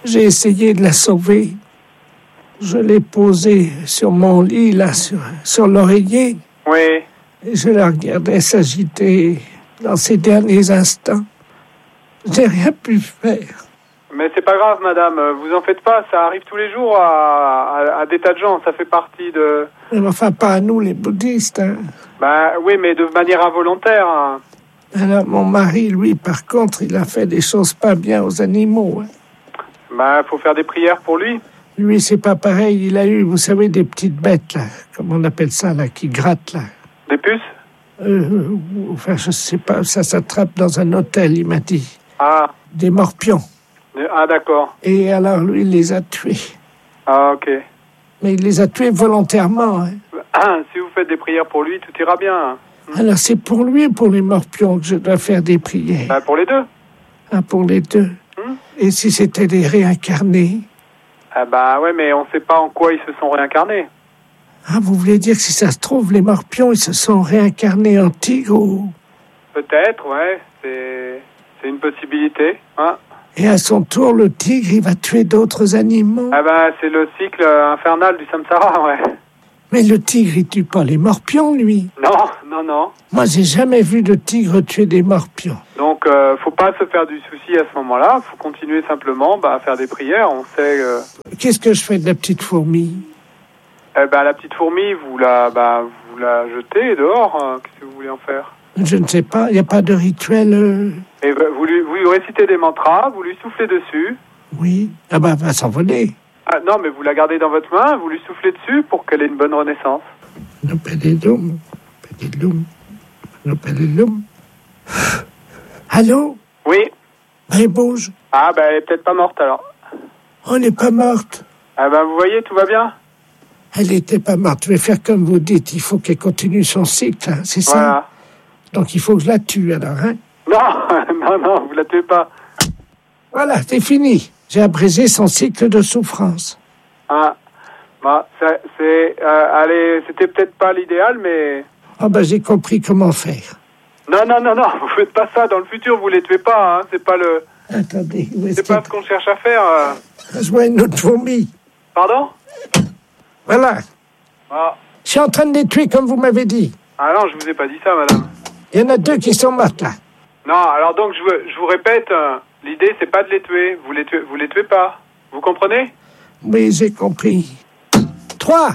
J'ai essayé de la sauver. Je l'ai posée sur mon lit, là, sur, sur l'oreiller. Oui. Et je la regardais s'agiter dans ses derniers instants. J'ai rien pu faire. Mais c'est pas grave, madame, vous en faites pas, ça arrive tous les jours à, à, à des tas de gens, ça fait partie de... Mais enfin, pas à nous, les bouddhistes. Hein. Bah oui, mais de manière involontaire. Hein. Alors, mon mari, lui, par contre, il a fait des choses pas bien aux animaux. Hein. Bah, faut faire des prières pour lui. Lui, c'est pas pareil, il a eu, vous savez, des petites bêtes, là, comme on appelle ça, là, qui grattent, là. Des puces euh, Enfin, je sais pas, ça s'attrape dans un hôtel, il m'a dit. Ah. Des morpions. Ah, d'accord. Et alors, lui, il les a tués. Ah, ok. Mais il les a tués volontairement. Hein. Ah, si vous faites des prières pour lui, tout ira bien. Alors, c'est pour lui ou pour les morpions que je dois faire des prières? Bah, pour les deux. Ah, pour les deux. Hum? Et si c'était des réincarnés? Ah, bah, ouais, mais on sait pas en quoi ils se sont réincarnés. Ah, vous voulez dire que si ça se trouve, les morpions, ils se sont réincarnés en tigre ou... Peut-être, ouais, c'est, c'est une possibilité, hein. Et à son tour, le tigre, il va tuer d'autres animaux. Ah ben, c'est le cycle infernal du samsara, ouais. Mais le tigre, il tue pas les morpions, lui. Non, non, non. Moi, j'ai jamais vu de tigre tuer des morpions. Donc, euh, faut pas se faire du souci à ce moment-là. Faut continuer simplement bah, à faire des prières. On sait... Euh... Qu'est-ce que je fais de la petite fourmi? Eh ben, la petite fourmi, vous la, bah, vous la jetez dehors. Hein. Qu'est-ce que vous voulez en faire? Je ne sais pas, il n'y a pas de rituel... Euh... Et bah, vous, lui, vous lui récitez des mantras, vous lui soufflez dessus. Oui. Ah bah, elle va s'envoler. Ah non, mais vous la gardez dans votre main, vous lui soufflez dessus pour qu'elle ait une bonne renaissance. No pedilum, pedilum, no pedilum. Allô? Oui. Elle bouge. Ah bah, elle est peut-être pas morte alors. On n'est pas morte. Ah bah, vous voyez, tout va bien. Elle n'était pas morte. Je vais faire comme vous dites. Il faut qu'elle continue son cycle, hein, c'est ça? Voilà. Donc il faut que je la tue alors, hein? Non, non, non, vous la tuez pas. Voilà, c'est fini. J'ai abrégé son cycle de souffrance. Ah, bah, c'est, c'est euh, allez, c'était peut-être pas l'idéal, mais... Ah ben, j'ai compris comment faire. Non, non, non, non, vous faites pas ça. Dans le futur, vous les tuez pas, hein. C'est pas le... Attendez, où est-ce C'est pas ce qu'on cherche à faire. Euh... Je vois une autre fourmi. Pardon? Voilà. Ah. Je suis en train de les tuer comme vous m'avez dit. Ah non, je vous ai pas dit ça, madame. Il y en a deux qui sont mortes, là. Non, alors donc, je, veux, je vous répète, euh, l'idée, c'est pas de les tuer. Vous les tuez, vous les tuez pas. Vous comprenez? Oui, j'ai compris. Trois.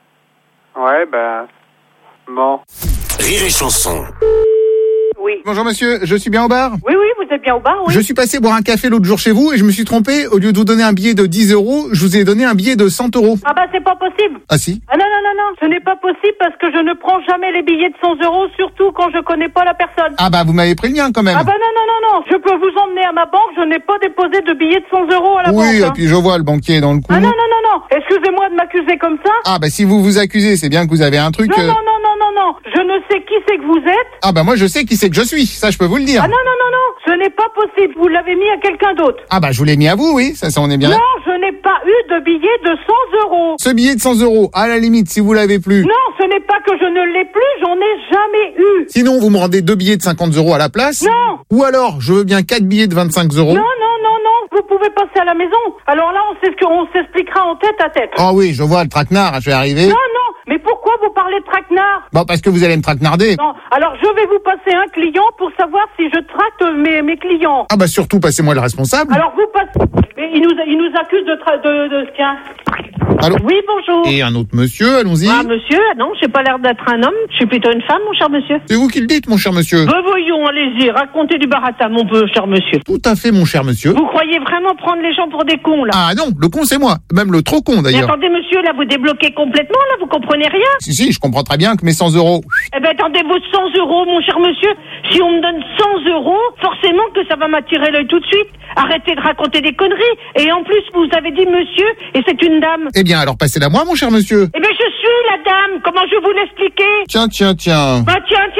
Ouais, ben... Bon. Rire et chanson. Oui. Bonjour monsieur, je suis bien au bar? Oui, oui, vous êtes bien au bar, oui. Je suis passé boire un café l'autre jour chez vous et je me suis trompé. Au lieu de vous donner un billet de dix euros, je vous ai donné un billet de cent euros. Ah bah c'est pas possible. Ah si? Ah non, non, non, non, ce n'est pas possible parce que je ne prends jamais les billets de cent euros, surtout quand je connais pas la personne. Ah bah vous m'avez pris le mien quand même. Ah bah non, non, non, non, je peux vous emmener à ma banque, je n'ai pas déposé de billets de cent euros à la oui, banque. Oui, hein. Et puis je vois le banquier dans le coup. Ah non, non, non, non, excusez-moi de m'accuser comme ça. Ah bah si vous vous accusez, c'est bien que vous avez un truc... Non, euh... non, non, non, non, non, je ne sais qui c'est que vous êtes. Ah bah moi je sais qui c'est que je suis, ça je peux vous le dire. Ah non, non, non, non, ce n'est pas possible, vous l'avez mis à quelqu'un d'autre. Ah bah je vous l'ai mis à vous, oui, ça, ça on est bien. Non, je n'ai pas eu de billet de cent euros. Ce billet de cent euros, à la limite, si vous l'avez plus... Non, ce n'est pas que je ne l'ai plus, j'en ai jamais eu. Sinon, vous me rendez deux billets de cinquante euros à la place. Non. Ou alors, je veux bien quatre billets de vingt-cinq euros. Non, non, non, non, vous pouvez passer à la maison. Alors là, on sait ce qu'on s'expliquera en tête à tête. Ah oui, je vois le traquenard, je vais arriver. Non, non, mais pourquoi vous parlez de traquenard? Bon, parce que vous allez me traquenarder. Non, alors je vais vous passer un client pour savoir si je traque mes, mes clients. Ah bah surtout, passez-moi le responsable. Alors vous passez... Mais il nous, il nous accuse de... Tra... de, de... Tiens. Allô? Oui, bonjour. Et un autre monsieur, allons-y. Ah, monsieur, non, j'ai pas l'air d'être un homme, je suis plutôt une femme, mon cher monsieur. C'est vous qui le dites, mon cher monsieur. Ben voyons, allez-y, racontez du baratin, mon peu, cher monsieur. Tout à fait, mon cher monsieur. Vous croyez vraiment prendre les gens pour des cons, là? Ah non, le con c'est moi, même le trop con Mais d'ailleurs. attendez, monsieur, là, vous débloquez complètement, là, vous comprenez rien? Si, si, je comprends très bien que mes cent euros... Eh ben, attendez, vos cent euros, mon cher monsieur, si on me donne cent euros, forcément que ça va m'attirer l'œil tout de suite. Arrêtez de raconter des conneries. Et en plus, vous avez dit monsieur, et c'est une dame. Eh bien, alors passez-la moi, mon cher monsieur. Eh ben, je suis la dame, comment je vais vous l'expliquer? Tiens, tiens, tiens. Bah, tiens, tiens.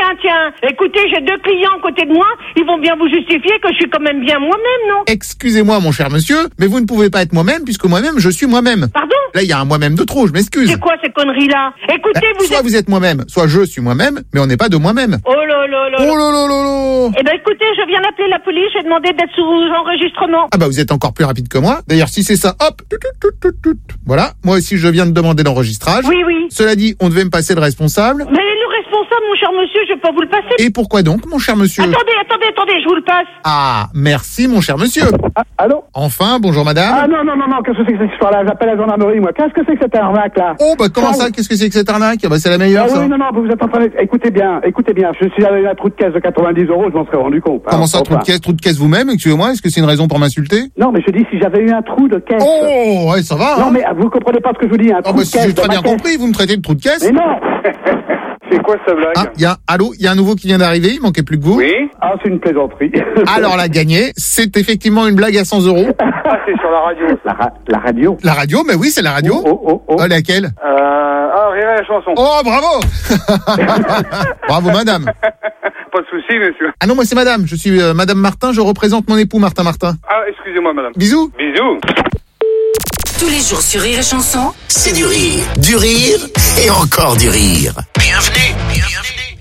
tiens, tiens. Écoutez, j'ai deux clients à côté de moi. Ils vont bien vous justifier que je suis quand même bien moi-même, non? Excusez-moi, mon cher monsieur, mais vous ne pouvez pas être moi-même, puisque moi-même, je suis moi-même. Pardon? Là, il y a un moi-même de trop, je m'excuse. C'est quoi ces conneries-là? Écoutez, Bah, vous soit êtes... vous êtes moi-même, soit je suis moi-même, mais on n'est pas de moi-même. Oh là là là. Oh là là là là. Eh ben écoutez, je viens d'appeler la police, je vais demander d'être sous enregistrement. Ah bah vous êtes encore plus rapide que moi. D'ailleurs, si c'est ça, hop, tout, tout, tout, tout, tout. Voilà, moi aussi je viens de demander l'enregistrage. Oui, oui. Cela dit, on devait me passer le responsable. Mais le responsable, mon cher monsieur, je vais pas vous le passer. Et pourquoi donc, mon cher monsieur? Attendez, attendez, attendez, je vous le passe. Ah, merci, mon cher monsieur. Ah, allô? Enfin, bonjour madame. Ah non, non, non, non, qu'est-ce que c'est que cette histoire-là? J'appelle la gendarmerie, moi. Qu'est-ce que c'est que cette arnaque, là? Oh, bah comment ça? Qu'est-ce que c'est que cette arnaque? Ah bah c'est la meilleure, ah, ça. Oui, non, non, vous êtes en train de... Écoutez bien, écoutez bien. Je suis avec un trou de caisse de quatre-vingt-dix euros, je m'en serais rendu compte. Comment ça, enfin. trou de caisse, trou de caisse vous-même? Excusez-moi, est-ce que c'est une raison pour m'insulter? Non, mais je dis si j'avais eu un trou de caisse. Oh, ouais, ça va. Non, hein. mais vous comprenez pas ce que je vous dis, un Oh, trou bah de si caisse. j'ai très dans ma bien caisse. compris, vous me traitez de trou de caisse? Mais non. C'est quoi sa blague? Ah, il y a, allô, il y a un nouveau qui vient d'arriver, il manquait plus que vous. Oui. Ah, c'est une plaisanterie. Alors la gagnée, c'est effectivement une blague à cent euros. Ah, c'est sur la radio. La, ra- la radio. La radio, mais oui, c'est la radio. Oh, oh, oh. Euh, laquelle? Euh, ah, Rire et la chanson. Oh, bravo. Bravo, madame. Pas de souci, monsieur. Ah non, moi c'est madame, je suis euh, madame Martin, je représente mon époux Martin Martin. Ah, excusez-moi, madame. Bisous. Bisous. Tous les jours sur Rire et Chanson. C'est du rire, du rire et encore du rire. Bienvenue, bienvenue,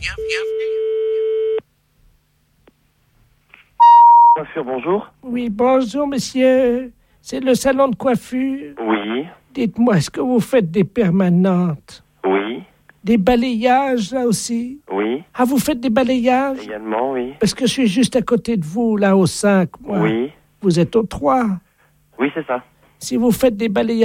Monsieur, bonjour. Oui, bonjour, monsieur. C'est le salon de coiffure. Oui, Dites-moi, est-ce que vous faites des permanentes? oui, Des balayages, là aussi? oui. Ah, vous faites des balayages? Également, oui. Parce que je suis juste à côté de vous, là, au cinq, moi. Oui. Vous êtes au trois. Oui, c'est ça. Si vous faites des balayages...